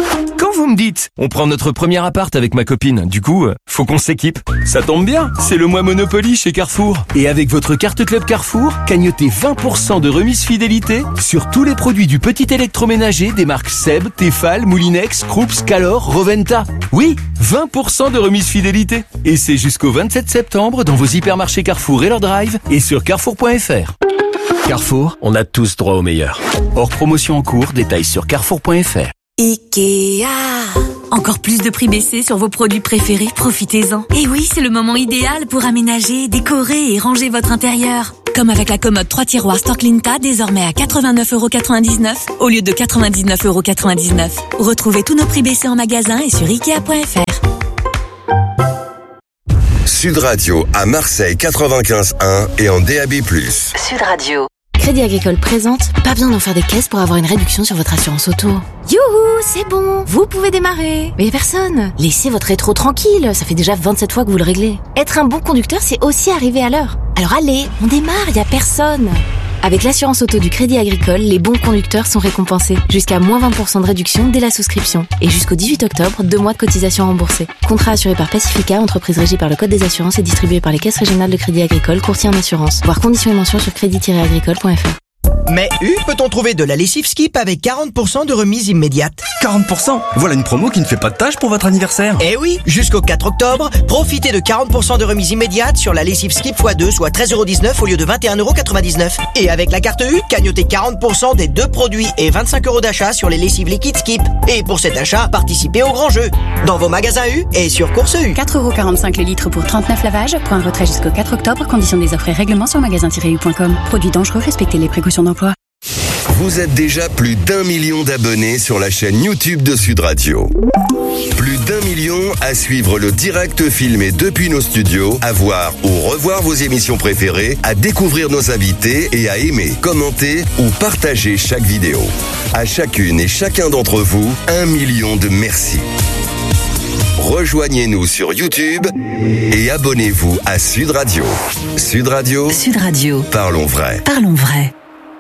Quand vous me dites, on prend notre premier appart avec ma copine, du coup, euh, faut qu'on s'équipe. Ça tombe bien, c'est le mois Monopoly chez Carrefour. Et avec votre carte Club Carrefour, cagnotez vingt pour cent de remise fidélité sur tous les produits du petit électroménager des marques Seb, Tefal, Moulinex, Krups, Calor, Roventa. Oui, vingt pour cent de remise fidélité. Et c'est jusqu'au vingt-sept septembre dans vos hypermarchés Carrefour et leur drive et sur carrefour point f r. Carrefour, on a tous droit au meilleur. Hors promotion en cours, détails sur carrefour point f r. Ikea. Encore plus de prix baissés sur vos produits préférés, profitez-en. Et oui, c'est le moment idéal pour aménager, décorer et ranger votre intérieur. Comme avec la commode trois tiroirs Storklinta, désormais à quatre-vingt-neuf euros quatre-vingt-dix-neuf au lieu de quatre-vingt-dix-neuf euros quatre-vingt-dix-neuf. Retrouvez tous nos prix baissés en magasin et sur ikea point f r. Sud Radio à Marseille quatre-vingt-quinze un et en D A B plus. Sud Radio. Crédit Agricole présente, pas besoin d'en faire des caisses pour avoir une réduction sur votre assurance auto. Youhou, c'est bon, vous pouvez démarrer. Mais y a personne. Laissez votre rétro tranquille, ça fait déjà vingt-sept fois que vous le réglez. Être un bon conducteur, c'est aussi arriver à l'heure. Alors allez, on démarre, y a personne. Avec l'assurance auto du Crédit Agricole, les bons conducteurs sont récompensés. Jusqu'à moins vingt pour cent de réduction dès la souscription. Et jusqu'au dix-huit octobre, deux mois de cotisation remboursée. Contrat assuré par Pacifica, entreprise régie par le Code des assurances et distribué par les caisses régionales de Crédit Agricole, courtier en assurance. Voir conditions et mentions sur crédit tiret agricole point f r. Mais U, peut-on trouver de la lessive Skip avec quarante pour cent de remise immédiate? quarante pour cent? Voilà une promo qui ne fait pas de tâche pour votre anniversaire. Eh oui, jusqu'au quatre octobre, profitez de quarante pour cent de remise immédiate sur la lessive Skip fois deux, soit treize euros dix-neuf au lieu de vingt et un euros quatre-vingt-dix-neuf. Et avec la carte U, cagnotez quarante pour cent des deux produits et vingt-cinq euros d'achat sur les lessives liquides Skip. Et pour cet achat, participez au grand jeu. Dans vos magasins U et sur Course U. quatre euros quarante-cinq le litre pour trente-neuf lavages. Point retrait jusqu'au quatre octobre. Conditions des offres et règlements sur magasin tiret u point com. Produits dangereux, respectez les précautions d'emploi. Vous êtes déjà plus d'un million d'abonnés sur la chaîne YouTube de Sud Radio. Plus d'un million à suivre le direct filmé depuis nos studios, à voir ou revoir vos émissions préférées, à découvrir nos invités et à aimer, commenter ou partager chaque vidéo. À chacune et chacun d'entre vous, un million de merci. Rejoignez-nous sur YouTube et abonnez-vous à Sud Radio. Sud Radio. Sud Radio. Parlons vrai. Parlons vrai.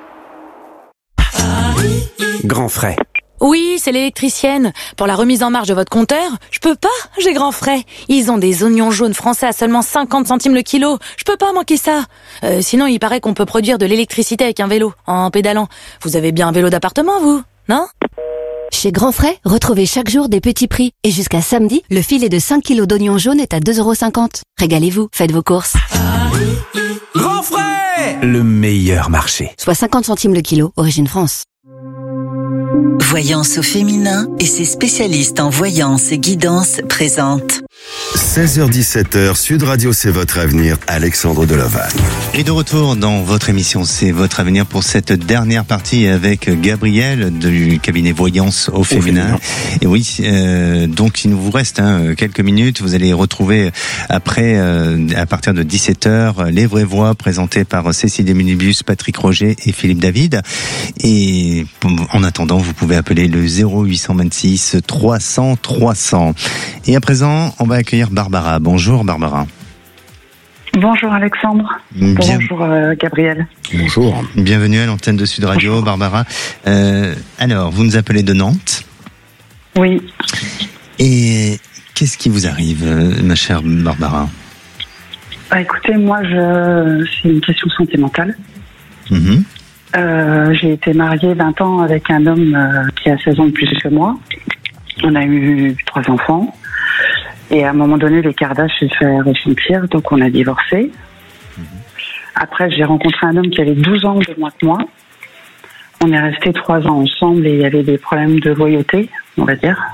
Grand frais. Oui, c'est l'électricienne. Pour la remise en marche de votre compteur, je peux pas, j'ai Grand Frais. Ils ont des oignons jaunes français à seulement cinquante centimes le kilo. Je peux pas manquer ça. Euh, sinon, il paraît qu'on peut produire de l'électricité avec un vélo, en pédalant. Vous avez bien un vélo d'appartement, vous, non ? Chez Grand Frais, retrouvez chaque jour des petits prix. Et jusqu'à samedi, le filet de cinq kilos d'oignons jaunes est à deux euros cinquante. Régalez-vous, faites vos courses. Grand Frais, le meilleur marché. Soit cinquante centimes le kilo, origine France. Voyance au féminin et ses spécialistes en voyance et guidance présentent. seize heures dix-sept heures, Sud Radio, c'est votre avenir, Alexandre Delaval. Et de retour dans votre émission, c'est votre avenir pour cette dernière partie avec Gabriel du cabinet Voyance au féminin. Et oui, euh, donc il nous vous reste hein, quelques minutes. Vous allez retrouver après, euh, à partir de dix-sept heures, Les Vraies Voix présentées par Cécile Desminibus, Patrick Roger et Philippe David. Et en attendant, vous pouvez appeler le zéro huit cent vingt-six trois cents trois cents. Et à présent, on va accueillir Barbara. Bonjour Barbara. Bonjour Alexandre. Bien... Bonjour euh, Gabriel. Bonjour. Bienvenue à l'antenne de Sud Radio. Bonjour. Barbara. Euh, alors, vous nous appelez de Nantes. Oui. Et qu'est-ce qui vous arrive, ma chère Barbara? Bah, écoutez, moi, je... c'est une question de santé mentale. Mm-hmm. Euh, j'ai été mariée vingt ans avec un homme euh, qui a seize ans de plus que moi. On a eu trois enfants. Et à un moment donné, l'écart d'âge s'est fait ressentir, donc on a divorcé. Mmh. Après, j'ai rencontré un homme qui avait douze ans de moins que moi. On est restés trois ans ensemble et il y avait des problèmes de loyauté, on va dire.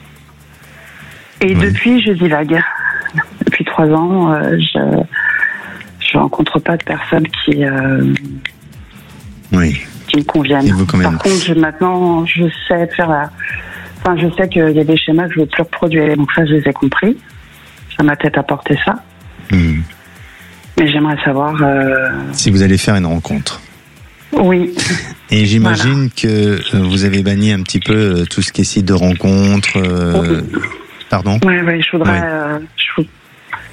Et oui. Depuis, je divague. Depuis trois ans, euh, je je rencontre pas de personnes qui euh, oui. qui me conviennent. Vous, quand même. Par contre, je, maintenant, je sais faire la... Enfin, je sais qu'il y a des schémas que je veux plus reproduire. Donc ça, je les ai compris. Ça m'a peut-être apporté ça. Mmh. Mais j'aimerais savoir... Euh... si vous allez faire une rencontre. Oui. Et j'imagine voilà. que vous avez banni un petit peu tout ce qui est site de rencontre. Euh... Oui. Pardon ? Oui, oui, je voudrais... Ouais. Euh, je,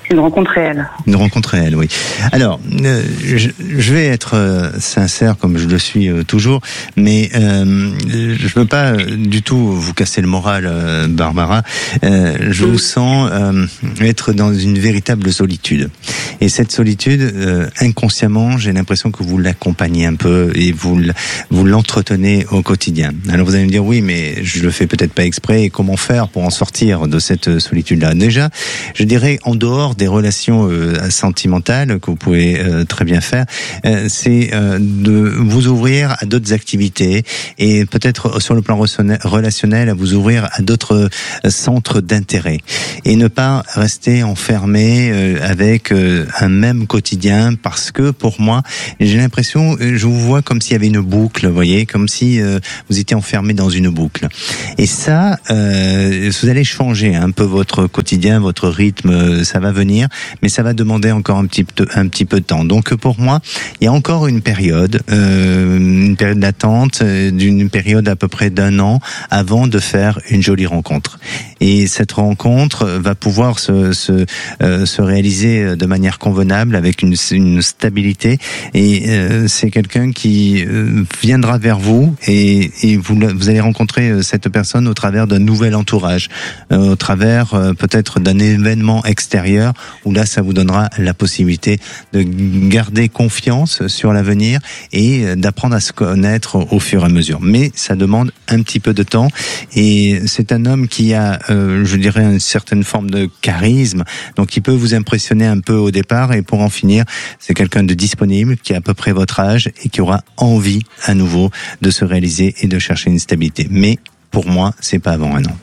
Une rencontre réelle. Une rencontre réelle, oui. Alors, euh, je, je vais être euh, sincère comme je le suis euh, toujours, mais euh, je ne veux pas euh, du tout vous casser le moral, euh, Barbara. Euh, je vous sens euh, être dans une véritable solitude. Et cette solitude, euh, inconsciemment, j'ai l'impression que vous l'accompagnez un peu et vous, vous l'entretenez au quotidien. Alors vous allez me dire, oui, mais je le fais peut-être pas exprès. Et comment faire pour en sortir de cette solitude-là? Déjà, je dirais, en dehors des relations euh, sentimentales que vous pouvez euh, très bien faire, euh, c'est euh, de vous ouvrir à d'autres activités et peut-être sur le plan relationnel à vous ouvrir à d'autres euh, centres d'intérêt et ne pas rester enfermé euh, avec euh, un même quotidien, parce que pour moi j'ai l'impression, je vous vois comme s'il y avait une boucle, vous voyez, comme si euh, vous étiez enfermé dans une boucle, et ça euh, vous allez changer un peu votre quotidien, votre rythme, ça va venir, mais ça va demander encore un petit peu, un petit peu de temps. Donc pour moi, il y a encore une période, euh, une période d'attente, d'une période à peu près d'un an avant de faire une jolie rencontre. Et cette rencontre va pouvoir se, se, euh, se réaliser de manière convenable, avec une, une stabilité. Et euh, c'est quelqu'un qui euh, viendra vers vous, et, et vous, vous allez rencontrer cette personne au travers d'un nouvel entourage, euh, au travers euh, peut-être d'un événement extérieur, où là ça vous donnera la possibilité de garder confiance sur l'avenir et d'apprendre à se connaître au fur et à mesure. Mais ça demande un petit peu de temps, et c'est un homme qui a, euh, je dirais, une certaine forme de charisme, donc il peut vous impressionner un peu au départ, et pour en finir, c'est quelqu'un de disponible, qui a à peu près votre âge et qui aura envie à nouveau de se réaliser et de chercher une stabilité. Mais pour moi, c'est pas avant un an.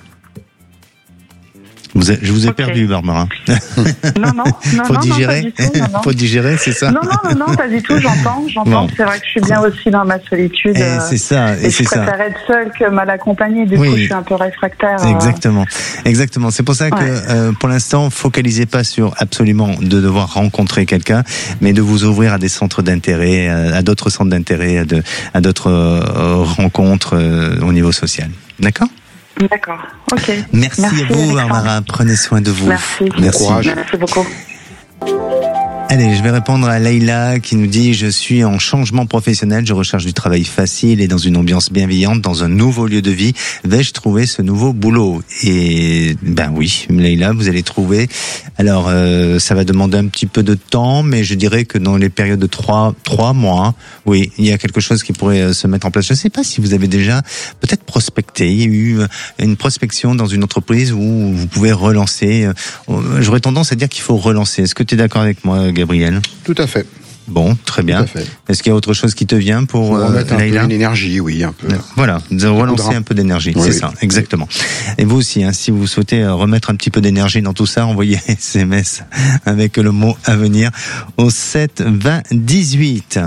Vous a, je vous ai okay. perdu, Barbara. Non, non, non, Faut non, digérer. non, pas du tout, non, non. Faut digérer, c'est ça? Non, non, non, non, pas du tout, j'entends, j'entends. Bon. C'est vrai que je suis bien aussi dans ma solitude. Et c'est ça, et, et c'est je préfère ça. être seule que mal accompagnée, du oui. coup, je suis un peu réfractaire. Exactement, exactement. C'est pour ça que, ouais. euh, pour l'instant, focalisez pas sur absolument de devoir rencontrer quelqu'un, mais de vous ouvrir à des centres d'intérêt, à d'autres centres d'intérêt, à, de, à d'autres euh, rencontres euh, au niveau social. D'accord? D'accord, ok. Merci, Merci à vous, Barbara. Prenez soin de vous. Merci. Merci. Merci beaucoup. Allez, je vais répondre à Leïla qui nous dit: je suis en changement professionnel, je recherche du travail facile et dans une ambiance bienveillante, dans un nouveau lieu de vie. Vais-je trouver ce nouveau boulot? Et ben oui, Leïla, vous allez trouver. Alors, euh, ça va demander un petit peu de temps, mais je dirais que dans les périodes de trois, trois mois, oui, il y a quelque chose qui pourrait se mettre en place. Je ne sais pas si vous avez déjà peut-être prospecté. Il y a eu une prospection dans une entreprise où vous pouvez relancer. J'aurais tendance à dire qu'il faut relancer. Est-ce que tu es d'accord avec moi, Gabriel? Tout à fait. Bon, très bien. Est-ce qu'il y a autre chose qui te vient pour, pour remettre euh, un peu d'énergie, oui, un peu. Voilà, relancer un peu d'énergie, oui, c'est oui. ça, exactement. Et vous aussi, hein, si vous souhaitez remettre un petit peu d'énergie dans tout ça, envoyez S M S avec le mot à venir au sept vingt dix-huit.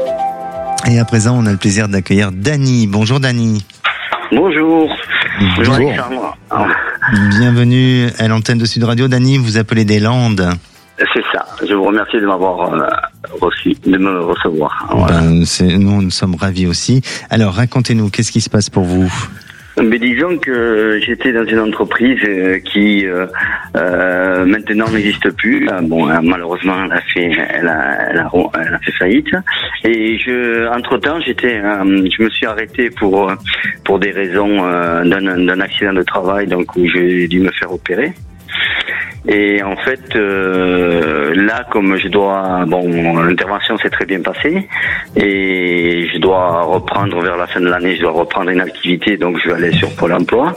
Et à présent, on a le plaisir d'accueillir Dany. Bonjour Dany. Bonjour. Bonjour. Bonjour. Bienvenue à l'antenne de Sud Radio. Dany, vous appelez des Landes. C'est ça. Je vous remercie de m'avoir euh, reçu, de me recevoir. Voilà. Ben, c'est, nous, nous sommes ravis aussi. Alors, racontez-nous, qu'est-ce qui se passe pour vous? Mais disons que j'étais dans une entreprise qui euh, euh, maintenant n'existe plus. Bon, malheureusement, elle a fait, elle a, elle a, elle a fait faillite. Et je, entre-temps, j'étais, euh, je me suis arrêté pour pour des raisons euh, d'un, d'un accident de travail, donc où j'ai dû me faire opérer. Et en fait, euh, là, comme je dois, bon, l'intervention s'est très bien passée, et je dois reprendre vers la fin de l'année, je dois reprendre une activité, donc je vais aller sur Pôle Emploi,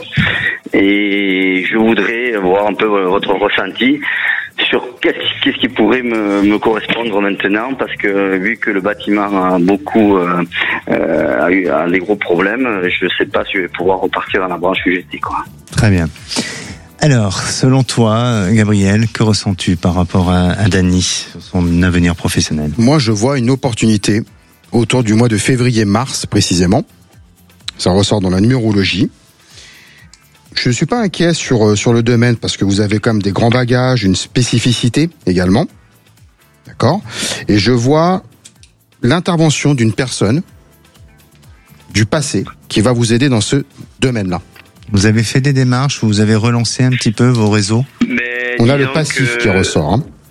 et je voudrais voir un peu votre ressenti sur qu'est-ce, qu'est-ce qui pourrait me, me correspondre maintenant, parce que vu que le bâtiment a beaucoup euh, euh, a eu a des gros problèmes, je ne sais pas si je vais pouvoir repartir dans la branche U G T, quoi. Très bien. Alors, selon toi, Gabriel, que ressens-tu par rapport à, à Dany, son avenir professionnel? Moi, je vois une opportunité autour du mois de février-mars, précisément. Ça ressort dans la numérologie. Je ne suis pas inquiet sur, sur le domaine, parce que vous avez quand même des grands bagages, une spécificité également. D'accord? Et je vois l'intervention d'une personne du passé qui va vous aider dans ce domaine-là. Vous avez fait des démarches, vous avez relancé un petit peu vos réseaux? Mais on a le passif que... qui ressort. Hein.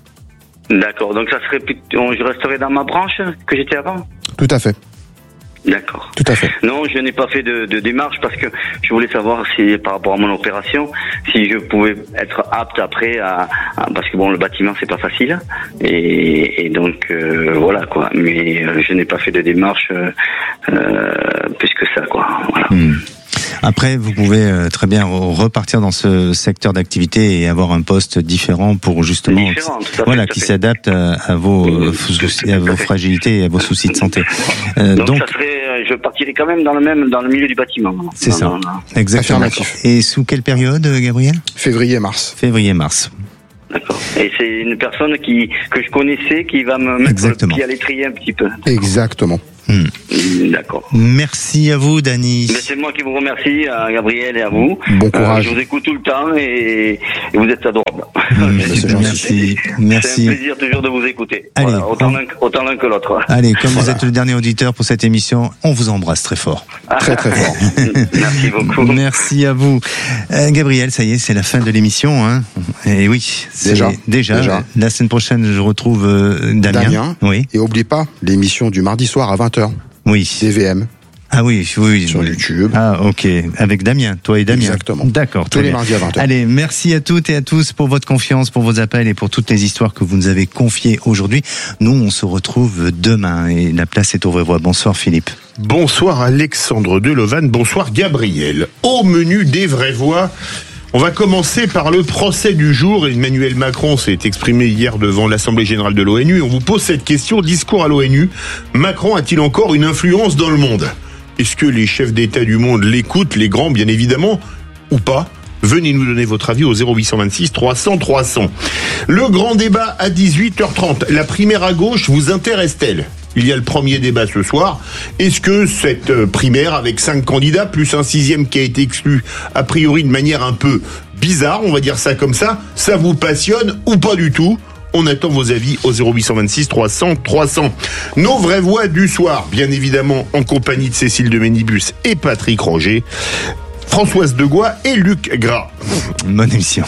D'accord, donc ça serait plutôt, je resterai dans ma branche que j'étais avant? Tout à fait. D'accord. Tout à fait. Non, je n'ai pas fait de, de démarche parce que je voulais savoir si, par rapport à mon opération, si je pouvais être apte après à, à parce que bon, le bâtiment c'est pas facile et, et donc euh, voilà quoi. Mais euh, je n'ai pas fait de démarche euh, euh, plus que ça quoi. Voilà. Hmm. Après, vous pouvez euh, très bien repartir dans ce secteur d'activité et avoir un poste différent pour justement, Différent, tout à fait, voilà, tout à qui fait. s'adapte à, à vos euh, soucis, à vos fragilités et à vos soucis de santé. Euh, donc, donc, ça serait, je partirais quand même dans le même, dans le milieu du bâtiment. c'est Non, ça, non, non. exactement. Affirmatif. Et sous quelle période, Gabriel? Février-mars. Février-mars. D'accord. Et c'est une personne qui que je connaissais qui va me mettre Exactement. le pied à l'étrier un petit peu. Exactement. Hmm. D'accord. Merci à vous, Dany. Mais c'est moi qui vous remercie, à Gabriel et à vous. Bon courage. Euh, je vous écoute tout le temps et, et vous êtes adorables. Hmm, merci, C'est merci. un plaisir toujours de vous écouter. Allez, Voilà, autant on- l'un autant l'un que l'autre. Allez, comme vous Voilà. êtes le dernier auditeur pour cette émission, on vous embrasse très fort. Très très fort. Merci beaucoup. Merci à vous. Euh, Gabriel, ça y est, c'est la fin de l'émission. Hein. Et oui, c'est Déjà. déjà. Déjà. La semaine prochaine, je retrouve euh, Damien. Damien. Oui. Et oublie pas l'émission du mardi soir à vingt heures. Oui. D V M. Ah oui, oui. Sur YouTube. Ah ok, avec Damien, toi et Damien. Exactement. D'accord. Tous très les bien. mardis à vingt heures. Allez, merci à toutes et à tous pour votre confiance, pour vos appels et pour toutes les histoires que vous nous avez confiées aujourd'hui. Nous, on se retrouve demain et la place est au Vraie Voix. Bonsoir Philippe. Bonsoir Alexandre Delovan, bonsoir Gabriel. Au menu des vraies voix, on va commencer par le procès du jour. Emmanuel Macron s'est exprimé hier devant l'Assemblée Générale de l'ONU. On vous pose cette question, discours à l'ONU. Macron a-t-il encore une influence dans le monde ? Est-ce que les chefs d'État du monde l'écoutent, les grands bien évidemment, ou pas ? Venez nous donner votre avis au zéro huit cent vingt-six trois cents trois cents. Le grand débat à dix-huit heures trente. La primaire à gauche vous intéresse-t-elle ? Il y a le premier débat ce soir. Est-ce que cette primaire avec cinq candidats, plus un sixième qui a été exclu, a priori de manière un peu bizarre, on va dire ça comme ça, ça vous passionne ou pas du tout ? On attend vos avis au zéro huit cent vingt-six trois cents trois cents. Nos vraies voix du soir, bien évidemment en compagnie de Cécile de Ménibus et Patrick Roger, Françoise Degois et Luc Gras. Bonne émission.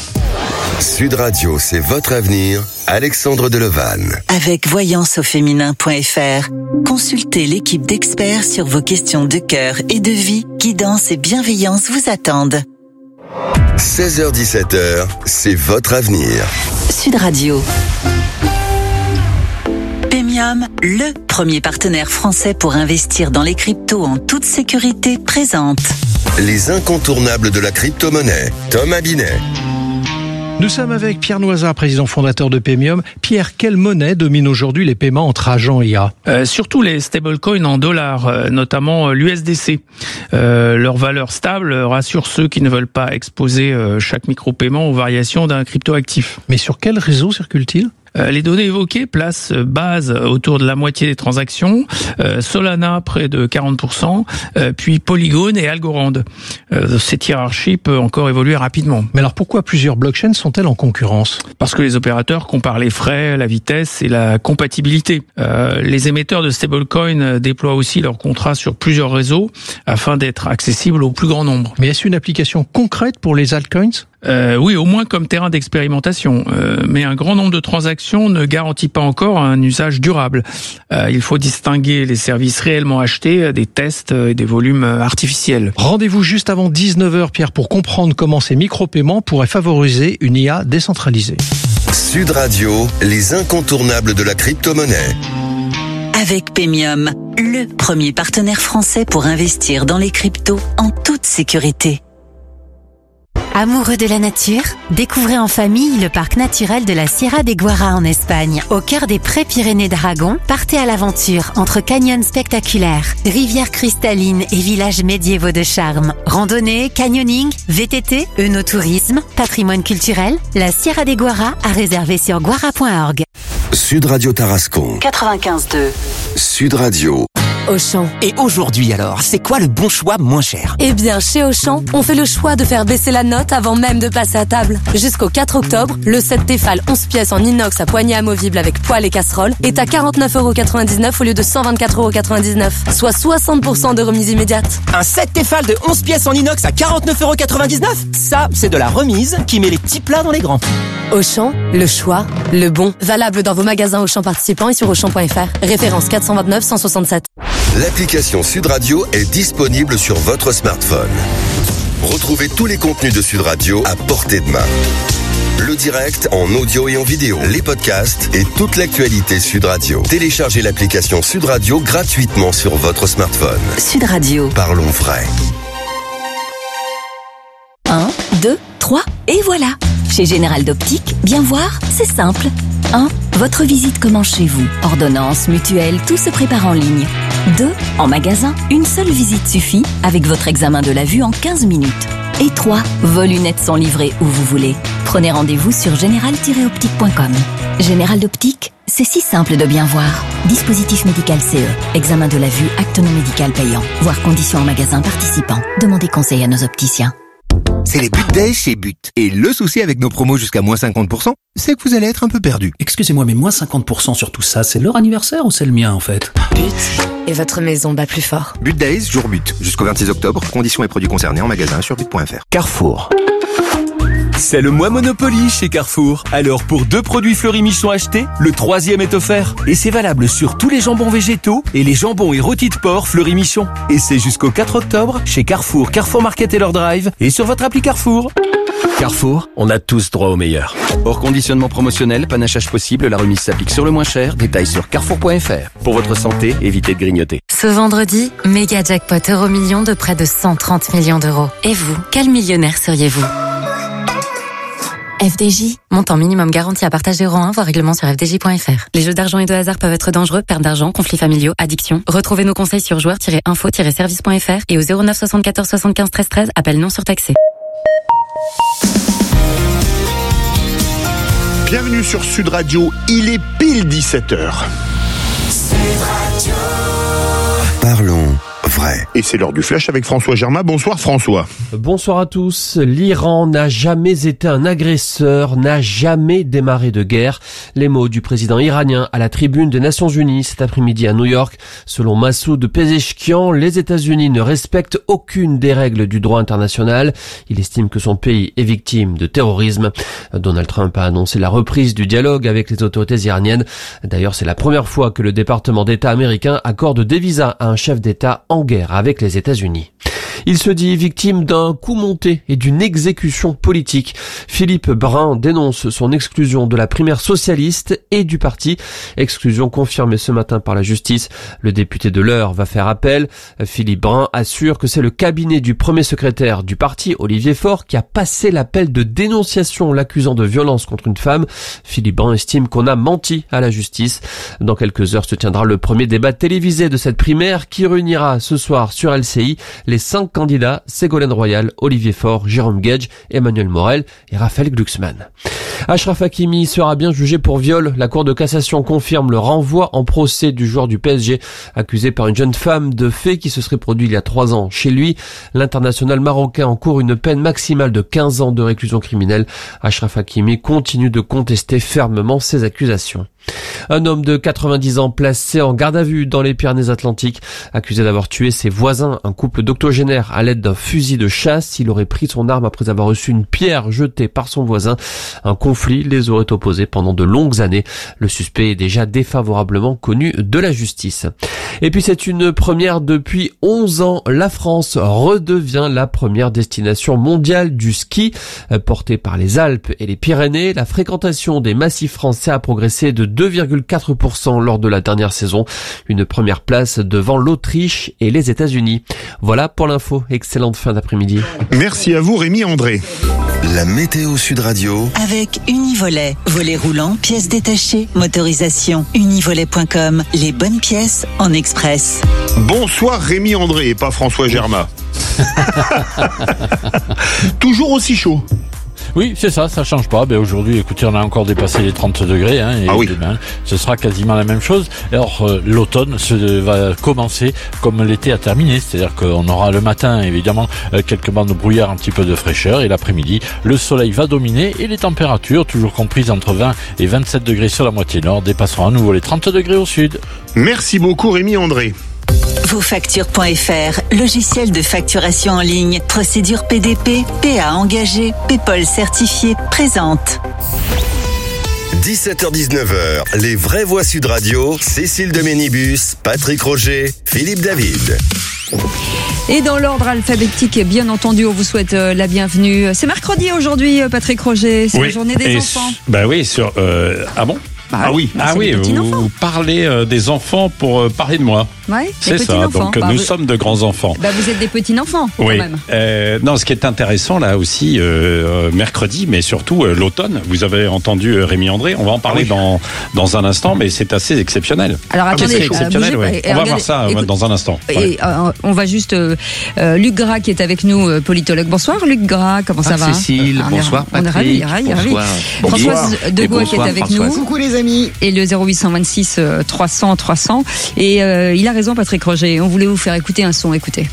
Sud Radio, c'est votre avenir. Alexandre Delovan. Avec voyance au féminin point f r, consultez l'équipe d'experts sur vos questions de cœur et de vie. Guidance et bienveillance vous attendent. seize heures dix-sept heures, c'est votre avenir. Sud Radio. Pemium, le premier partenaire français pour investir dans les cryptos en toute sécurité, présente Les incontournables de la crypto-monnaie. Tom Abinet. Nous sommes avec Pierre Noisard, président fondateur de Pemium. Pierre, quelle monnaie domine aujourd'hui les paiements entre agents I A ? Euh, surtout les stablecoins en dollars, euh, notamment euh, l'U S D C. Euh, leur valeur stable rassure ceux qui ne veulent pas exposer euh, chaque micro-paiement aux variations d'un cryptoactif. Mais sur quel réseau circule-t-il ? Euh, les données évoquées placent Base autour de la moitié des transactions, euh, Solana près de quarante pour cent, euh, puis Polygon et Algorand. Euh, cette hiérarchie peut encore évoluer rapidement. Mais alors pourquoi plusieurs blockchains sont-elles en concurrence ? Parce que les opérateurs comparent les frais, la vitesse et la compatibilité. Euh, les émetteurs de stablecoins déploient aussi leurs contrats sur plusieurs réseaux afin d'être accessibles au plus grand nombre. Mais est-ce une application concrète pour les altcoins ? Euh, oui, au moins comme terrain d'expérimentation. Euh, mais un grand nombre de transactions ne garantit pas encore un usage durable. Euh, il faut distinguer les services réellement achetés des tests et des volumes artificiels. Rendez-vous juste avant dix-neuf heures, Pierre, pour comprendre comment ces micro-paiements pourraient favoriser une I A décentralisée. Sud Radio, les incontournables de la crypto-monnaie. avec Pemium, le premier partenaire français pour investir dans les cryptos en toute sécurité. Amoureux de la nature, découvrez en famille le parc naturel de la Sierra de Guara en Espagne. Au cœur des Pré-Pyrénées d'Aragon, partez à l'aventure entre canyons spectaculaires, rivières cristallines et villages médiévaux de charme. Randonnée, canyoning, V T T, œnotourisme, patrimoine culturel, la Sierra de Guara à réserver sur guara point org. Sud Radio Tarascon. quatre-vingt-quinze deux. Sud Radio. Auchan. Et aujourd'hui alors, c'est quoi le bon choix moins cher? Eh bien, chez Auchan, on fait le choix de faire baisser la note avant même de passer à table. Jusqu'au quatre octobre, le set Tefal onze pièces en inox à poignée amovible avec poêle et casserole est à quarante-neuf euros quatre-vingt-dix-neuf au lieu de cent vingt-quatre euros quatre-vingt-dix-neuf, soit soixante pour cent de remise immédiate. Un set Tefal de onze pièces en inox à quarante-neuf euros quatre-vingt-dix-neuf? Ça, c'est de la remise qui met les petits plats dans les grands. Auchan, le choix, le bon. Valable dans vos magasins Auchan participants et sur auchan point f r. Référence quatre cent vingt-neuf cent soixante-sept. L'application Sud Radio est disponible sur votre smartphone. Retrouvez tous les contenus de Sud Radio à portée de main. Le direct en audio et en vidéo, les podcasts et toute l'actualité Sud Radio. Téléchargez l'application Sud Radio gratuitement sur votre smartphone. Sud Radio. Parlons vrai. un, deux, trois, et voilà. Chez Général d'Optique, bien voir, c'est simple. un. Votre visite commence chez vous. Ordonnance, mutuelle, tout se prépare en ligne. deux. En magasin, une seule visite suffit avec votre examen de la vue en quinze minutes. Et trois. Vos lunettes sont livrées où vous voulez. Prenez rendez-vous sur général tiret optique point com. Général d'Optique, c'est si simple de bien voir. Dispositif médical C E. Examen de la vue, acte non médical payant. Voir conditions en magasin participant. Demandez conseil à nos opticiens. C'est les But Days chez But. Et le souci avec nos promos jusqu'à moins cinquante pour cent, c'est que vous allez être un peu perdu. Excusez-moi, mais moins cinquante pour cent sur tout ça, c'est leur anniversaire ou c'est le mien en fait? But. Et votre maison bat plus fort. But Days, jour But. Jusqu'au vingt-six octobre, conditions et produits concernés en magasin sur but point f r. Carrefour. C'est le mois Monopoly chez Carrefour. Alors pour deux produits Fleury Michon achetés, le troisième est offert. Et c'est valable sur tous les jambons végétaux et les jambons et rôtis de porc Fleury Michon. Et c'est jusqu'au quatre octobre chez Carrefour, Carrefour Market et leur drive et sur votre appli Carrefour. Carrefour, on a tous droit au meilleur. Hors conditionnement promotionnel, panachage possible, la remise s'applique sur le moins cher. Détails sur carrefour point f r. Pour votre santé, évitez de grignoter. Ce vendredi, méga jackpot euro million de près de cent trente millions d'euros. Et vous, quel millionnaire seriez-vous? F D J, montant minimum garanti à partage zéro un, voire règlement sur f d j point f r. Les jeux d'argent et de hasard peuvent être dangereux, perte d'argent, conflits familiaux, addiction. Retrouvez nos conseils sur joueurs tiret info tiret service point f r et au zéro neuf soixante-quatorze soixante-quinze treize treize, appel non surtaxé. Bienvenue sur Sud Radio, il est pile dix-sept heures. Sud Radio. Parlons vrai. Et c'est l'heure du flash avec François Germain. Bonsoir François. Bonsoir à tous. L'Iran n'a jamais été un agresseur, n'a jamais démarré de guerre. Les mots du président iranien à la tribune des Nations Unies cet après-midi à New York. Selon Massoud Pezeshkian, les États-Unis ne respectent aucune des règles du droit international. Il estime que son pays est victime de terrorisme. Donald Trump a annoncé la reprise du dialogue avec les autorités iraniennes. D'ailleurs, c'est la première fois que le département d'État américain accorde des visas à un chef d'État en guerre avec les États-Unis. Il se dit victime d'un coup monté et d'une exécution politique. Philippe Brun dénonce son exclusion de la primaire socialiste et du parti. Exclusion confirmée ce matin par la justice. Le député de l'Eure va faire appel. Philippe Brun assure que c'est le cabinet du premier secrétaire du parti, Olivier Faure, qui a passé l'appel de dénonciation l'accusant de violence contre une femme. Philippe Brun estime qu'on a menti à la justice. Dans quelques heures se tiendra le premier débat télévisé de cette primaire qui réunira ce soir sur L C I les cinq candidats, Ségolène Royal, Olivier Faure, Jérôme Gage, Emmanuel Morel et Raphaël Glucksmann. Achraf Hakimi sera bien jugé pour viol. La Cour de cassation confirme le renvoi en procès du joueur du P S G, accusé par une jeune femme de faits qui se serait produit il y a trois ans chez lui. L'international marocain encourt une peine maximale de quinze ans de réclusion criminelle. Achraf Hakimi continue de contester fermement ces accusations. Un homme de quatre-vingt-dix ans placé en garde à vue dans les Pyrénées-Atlantiques, accusé d'avoir tué ses voisins, un couple d'octogénaires à l'aide d'un fusil de chasse. Il aurait pris son arme après avoir reçu une pierre jetée par son voisin. Un conflit les aurait opposés pendant de longues années. Le suspect est déjà défavorablement connu de la justice. Et puis c'est une première depuis onze ans. La France redevient la première destination mondiale du ski. Portée par les Alpes et les Pyrénées, la fréquentation des massifs français a progressé de deux virgule quatre pour cent lors de la dernière saison. Une première place devant l'Autriche et les États-Unis. Voilà pour l'info. Excellente fin d'après-midi. Merci à vous Rémi André. La météo Sud Radio. Avec Univolet. Volet roulant, pièces détachées, motorisation. Univolet point com. Les bonnes pièces en express. Bonsoir Rémi André et pas François Germain. Toujours aussi chaud. Oui, c'est ça, ça change pas. Ben aujourd'hui, écoutez, on a encore dépassé les trente degrés, hein, et ah oui. demain, ce sera quasiment la même chose. Alors, euh, l'automne se, va commencer comme l'été a terminé, c'est-à-dire qu'on aura le matin, évidemment, euh, quelques bandes de brouillard, un petit peu de fraîcheur, et l'après-midi, le soleil va dominer, et les températures, toujours comprises entre vingt et vingt-sept degrés sur la moitié nord, dépasseront à nouveau les trente degrés au sud. Merci beaucoup, Rémi André. Vosfactures point f r, logiciel de facturation en ligne, procédure P D P, P A engagé, Paypal certifié, présente. dix-sept heures dix-neuf heures, les vraies voix Sud Radio, Cécile de Ménibus, Patrick Roger, Philippe David. Et dans l'ordre alphabétique, bien entendu, on vous souhaite euh, la bienvenue. C'est mercredi aujourd'hui, Patrick Roger, c'est oui. la journée des Et enfants. Bah oui, sur euh, ah bon. Bah, ah oui, bah, ah oui, vous, vous parlez euh, des enfants pour euh, parler de moi. Ouais, c'est ça. Enfants. Donc bah, nous vous... sommes de grands enfants. Bah, vous êtes des petits enfants, oui. quand même. Euh, non, ce qui est intéressant là aussi, euh, mercredi, mais surtout euh, l'automne. Vous avez entendu euh, Rémi André. On va en parler ah, oui. dans dans un instant, mais c'est assez exceptionnel. Alors attendez, c'est exceptionnel. Euh, ouais. et, on va regardez, voir ça écoute, dans un instant. Et, ouais. euh, on va juste euh, euh, Luc Gras qui est avec nous, euh, politologue. Bonsoir Luc Gras, comment ça ah, va? Cécile, ah, bonsoir on est ravis, Patrick. ravis, bonsoir. ravis. Françoise Degois qui est avec Françoise. nous. Coucou les amis. Et le zéro huit cent vingt-six trois cents trois cents. Et euh, il a raison Patrick Roger. On voulait vous faire écouter un son. Écoutez.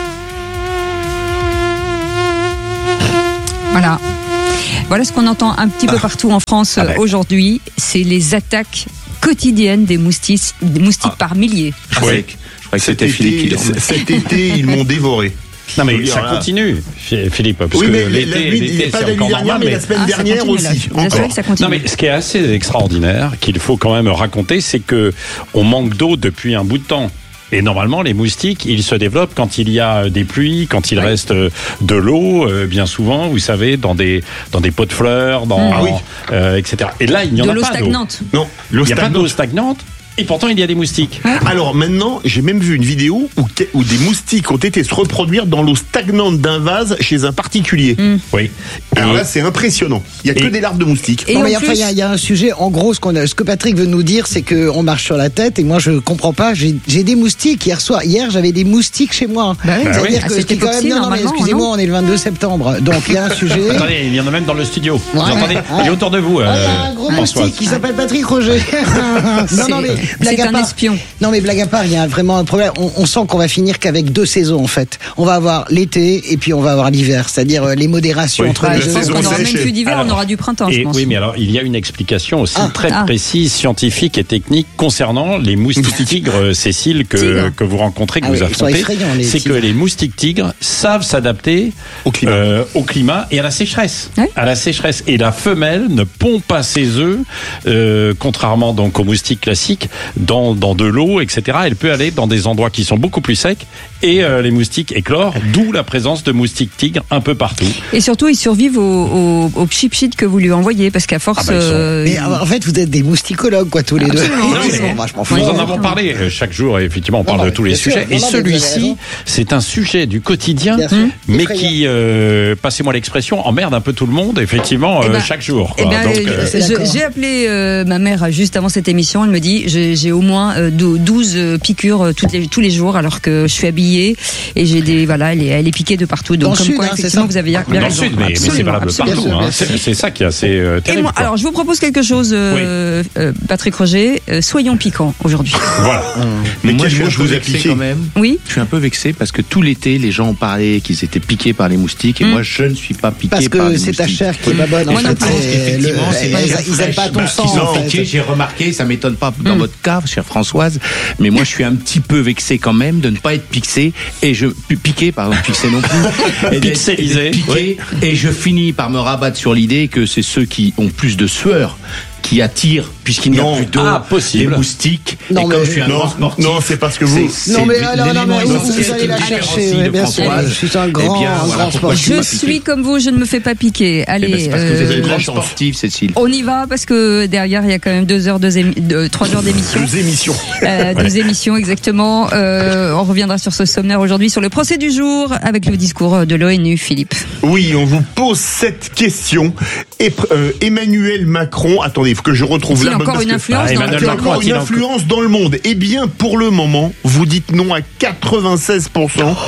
Voilà. Voilà ce qu'on entend un petit peu partout en France ah, aujourd'hui. C'est les attaques quotidiennes des moustiques, des moustiques ah. par milliers. Je croyais que c'était Philippe qui Cet été, ils m'ont dévoré. Non mais ça continue, Philippe. Parce oui, mais que l'été, l'été pas c'est la nuit dernière, normal, mais la semaine ah, dernière aussi. Encore. Que ça non mais ce qui est assez extraordinaire, qu'il faut quand même raconter, c'est que on manque d'eau depuis un bout de temps. Et normalement, les moustiques, ils se développent quand il y a des pluies, quand il oui. reste de l'eau, euh, bien souvent, vous savez, dans des dans des pots de fleurs, dans ah, oui. euh, et cetera. Et là, il n'y en de a pas d'eau. De l'eau stagnante. Non, l'eau il n'y a pas d'eau stagnante. Et pourtant, il y a des moustiques. Alors maintenant, j'ai même vu une vidéo où, où des moustiques ont été se reproduire dans l'eau stagnante d'un vase chez un particulier. Mm. Oui. Alors là, c'est impressionnant. Il n'y a et que des larves de moustiques. Et non, mais il plus... y, y a un sujet. En gros, ce, qu'on a, ce que Patrick veut nous dire, c'est qu'on marche sur la tête. Et moi, je comprends pas. J'ai, j'ai des moustiques hier soir. Hier, j'avais des moustiques chez moi. Bah oui, C'est-à-dire bah oui. que ah, c'était quand même. Non, non, mais excusez-moi, on est le vingt-deux septembre. Donc il y a un sujet. Attendez, il y en a même dans le studio. Ouais. Vous entendez ouais. Il est autour de vous. Il euh, y a un gros moustique qui s'appelle Patrick Roger. non, non, mais blague à part. Non mais blague à part, il y a vraiment un problème. On, on sent qu'on va finir qu'avec deux saisons en fait. On va avoir l'été et puis on va avoir l'hiver, c'est-à-dire euh, les modérations oui, entre les deux. Je pense qu'on n'aura même plus d'hiver, alors, on aura du printemps. Et, je pense. Oui, mais alors il y a une explication aussi ah, très ah. précise, scientifique et technique concernant les moustiques tigres, Cécile, que Tigre. que vous rencontrez, que ah vous oui, affrontez. C'est que les moustiques tigres savent s'adapter au climat. Euh, au climat et à la sécheresse. Oui. À la sécheresse. Et la femelle ne pond pas ses œufs, euh, contrairement donc aux moustiques classiques, dans dans de l'eau, et cetera. Elle peut aller dans des endroits qui sont beaucoup plus secs et euh, les moustiques éclorent, d'où la présence de moustiques tigres un peu partout. Et surtout, ils survivent au, au, au pchip-chit que vous lui envoyez parce qu'à force. Ah bah, euh, mais en fait, vous êtes des mousticologues, quoi, tous les deux. Nous en avons parlé chaque jour, et effectivement, on parle non, de tous les sujets. Sûr, et non, celui-ci, c'est un sujet du quotidien, hum. mais qui, euh, passez-moi l'expression, emmerde un peu tout le monde, effectivement, euh, ben, chaque jour. Quoi. Ben, Donc, euh, je, j'ai appelé euh, ma mère juste avant cette émission. Elle me dit j'ai, j'ai au moins euh, douze piqûres toutes les, tous les jours alors que je suis habillée et j'ai des voilà elle est, elle est piquée de partout donc dans comme sud, quoi hein, effectivement vous avez bien dans raison. le sud mais, mais c'est valable partout sûr, hein. c'est, c'est ça qui est assez euh, terrible. Moi, alors je vous propose quelque chose euh, oui. euh, Patrick Roger euh, soyons piquants aujourd'hui. Voilà. Mmh. Mais moi je, je vous ai piqué quand même. Oui. Je suis un peu vexé parce que tout l'été les gens ont parlé qu'ils étaient piqués par les moustiques et mmh. moi je ne suis pas piqué parce par les moustiques. Parce que c'est ta chair qui est pas bonne. Moi non plus. Effectivement c'est ils aiment pas ton sang. J'ai remarqué ça m'étonne pas dans votre cas chère Françoise mais moi je suis un petit peu vexé quand même de ne pas être piqué et je piqué pardon piqué non plus pixelisé piqué et je finis par me rabattre sur l'idée que c'est ceux qui ont plus de sueur qui attire puisqu'il n'y a plus d'eau, ah, possible. les moustiques. Non, et mais comme je suis un non, grand sportif, non, c'est parce que vous. C'est, non, mais c'est alors, non, mais vous, vous allez la chercher, oui, bien sûr. Je suis un grand, eh bien, un grand sportif. Je suis comme vous, je ne me fais pas piquer. Allez, c'est parce que vous êtes une grande sportive, Cécile. On y va parce que derrière il y a quand même deux heures, deux émi- deux, trois heures d'émission. Deux émissions. Euh, deux ouais. émissions exactement. Euh, on reviendra sur ce sommaire aujourd'hui sur le procès du jour avec le discours de l'ONU, Philippe. Oui, on vous pose cette question. Et, euh, Emmanuel Macron, attendez, il faut que je retrouve la bonne. Encore une influence, que, ah, dans, encore une influence dans le monde. Eh bien, pour le moment, vous dites non à quatre-vingt-seize pour cent.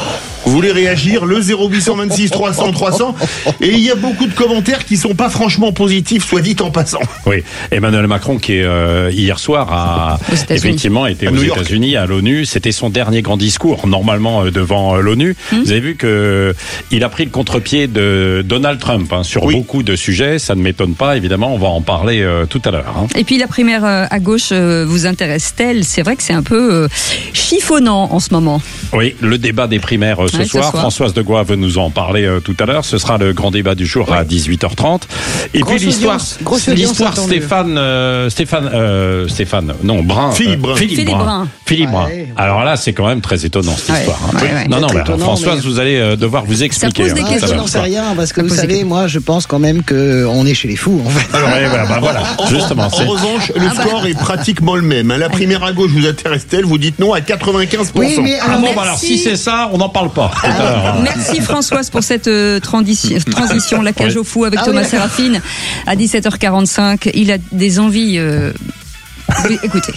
Vous voulez réagir? Le zéro huit cent vingt-six trois cents trois cents. Et il y a beaucoup de commentaires qui sont pas franchement positifs, soit dit en passant. Oui, Emmanuel Macron qui euh, hier soir a effectivement été aux, aux États-Unis à l'ONU. C'était son dernier grand discours normalement euh, devant euh, l'ONU. Mmh. Vous avez vu que il a pris le contre-pied de Donald Trump hein, sur oui. beaucoup de sujets. Ça ne m'étonne pas, évidemment. On va en parler euh, tout à l'heure. Hein. Et puis la primaire euh, à gauche euh, vous intéresse-t-elle? C'est vrai que c'est un peu euh, chiffonnant en ce moment. Oui, le débat des primaires euh, ce, ouais, soir. ce soir. Françoise de Gois veut nous en parler euh, tout à l'heure. Ce sera le grand débat du jour ouais. à dix-huit heures trente. Et grosse puis l'histoire, l'histoire Stéphane, euh, Stéphane, euh, Stéphane, non Brun, Philippe Brun, euh, Philippe, Philippe Brun, Brun. Philippe Brun. Ouais. Alors là, c'est quand même très étonnant cette ouais. histoire. Hein. Ouais, ouais. Non, non, bah, étonnant, Françoise, mais... vous allez euh, devoir vous expliquer. Ça pose des questions. J'en sais rien parce que vous savez, moi, je pense quand même que on est chez les fous. En fait. Alors, ouais, bah, bah, voilà. Justement. En, en revanche, le ah, score bah. est pratiquement le même. La primaire à gauche vous intéresse-t-elle? Vous dites non à quatre-vingt-quinze pour cent. Oui, mais alors, ah bon, bah, alors si c'est ça, on n'en parle pas. Alors, merci Françoise pour cette euh, transition, transition la cage ouais. au fou avec ah, Thomas oui, Séraphine à dix-sept heures quarante-cinq. Il a des envies. Euh... Écoutez.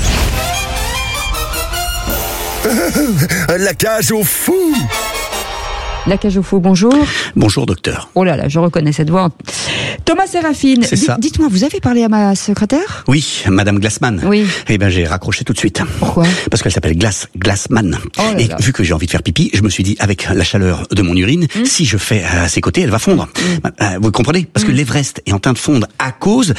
La cage au fou. La cage au fou, bonjour. Bonjour docteur. Oh là là, je reconnais cette voix. Thomas Séraphine, c'est ça. Dites-moi, vous avez parlé à ma secrétaire? Oui, Madame Glassman. Oui. Eh ben j'ai raccroché tout de suite. Pourquoi? Parce qu'elle s'appelle Glass, Glassman. Oh là Et là. vu que j'ai envie de faire pipi, je me suis dit, avec la chaleur de mon urine, mmh. si je fais à ses côtés, elle va fondre. Mmh. Euh, vous comprenez? Parce mmh. que l'Everest est en train de fondre à cause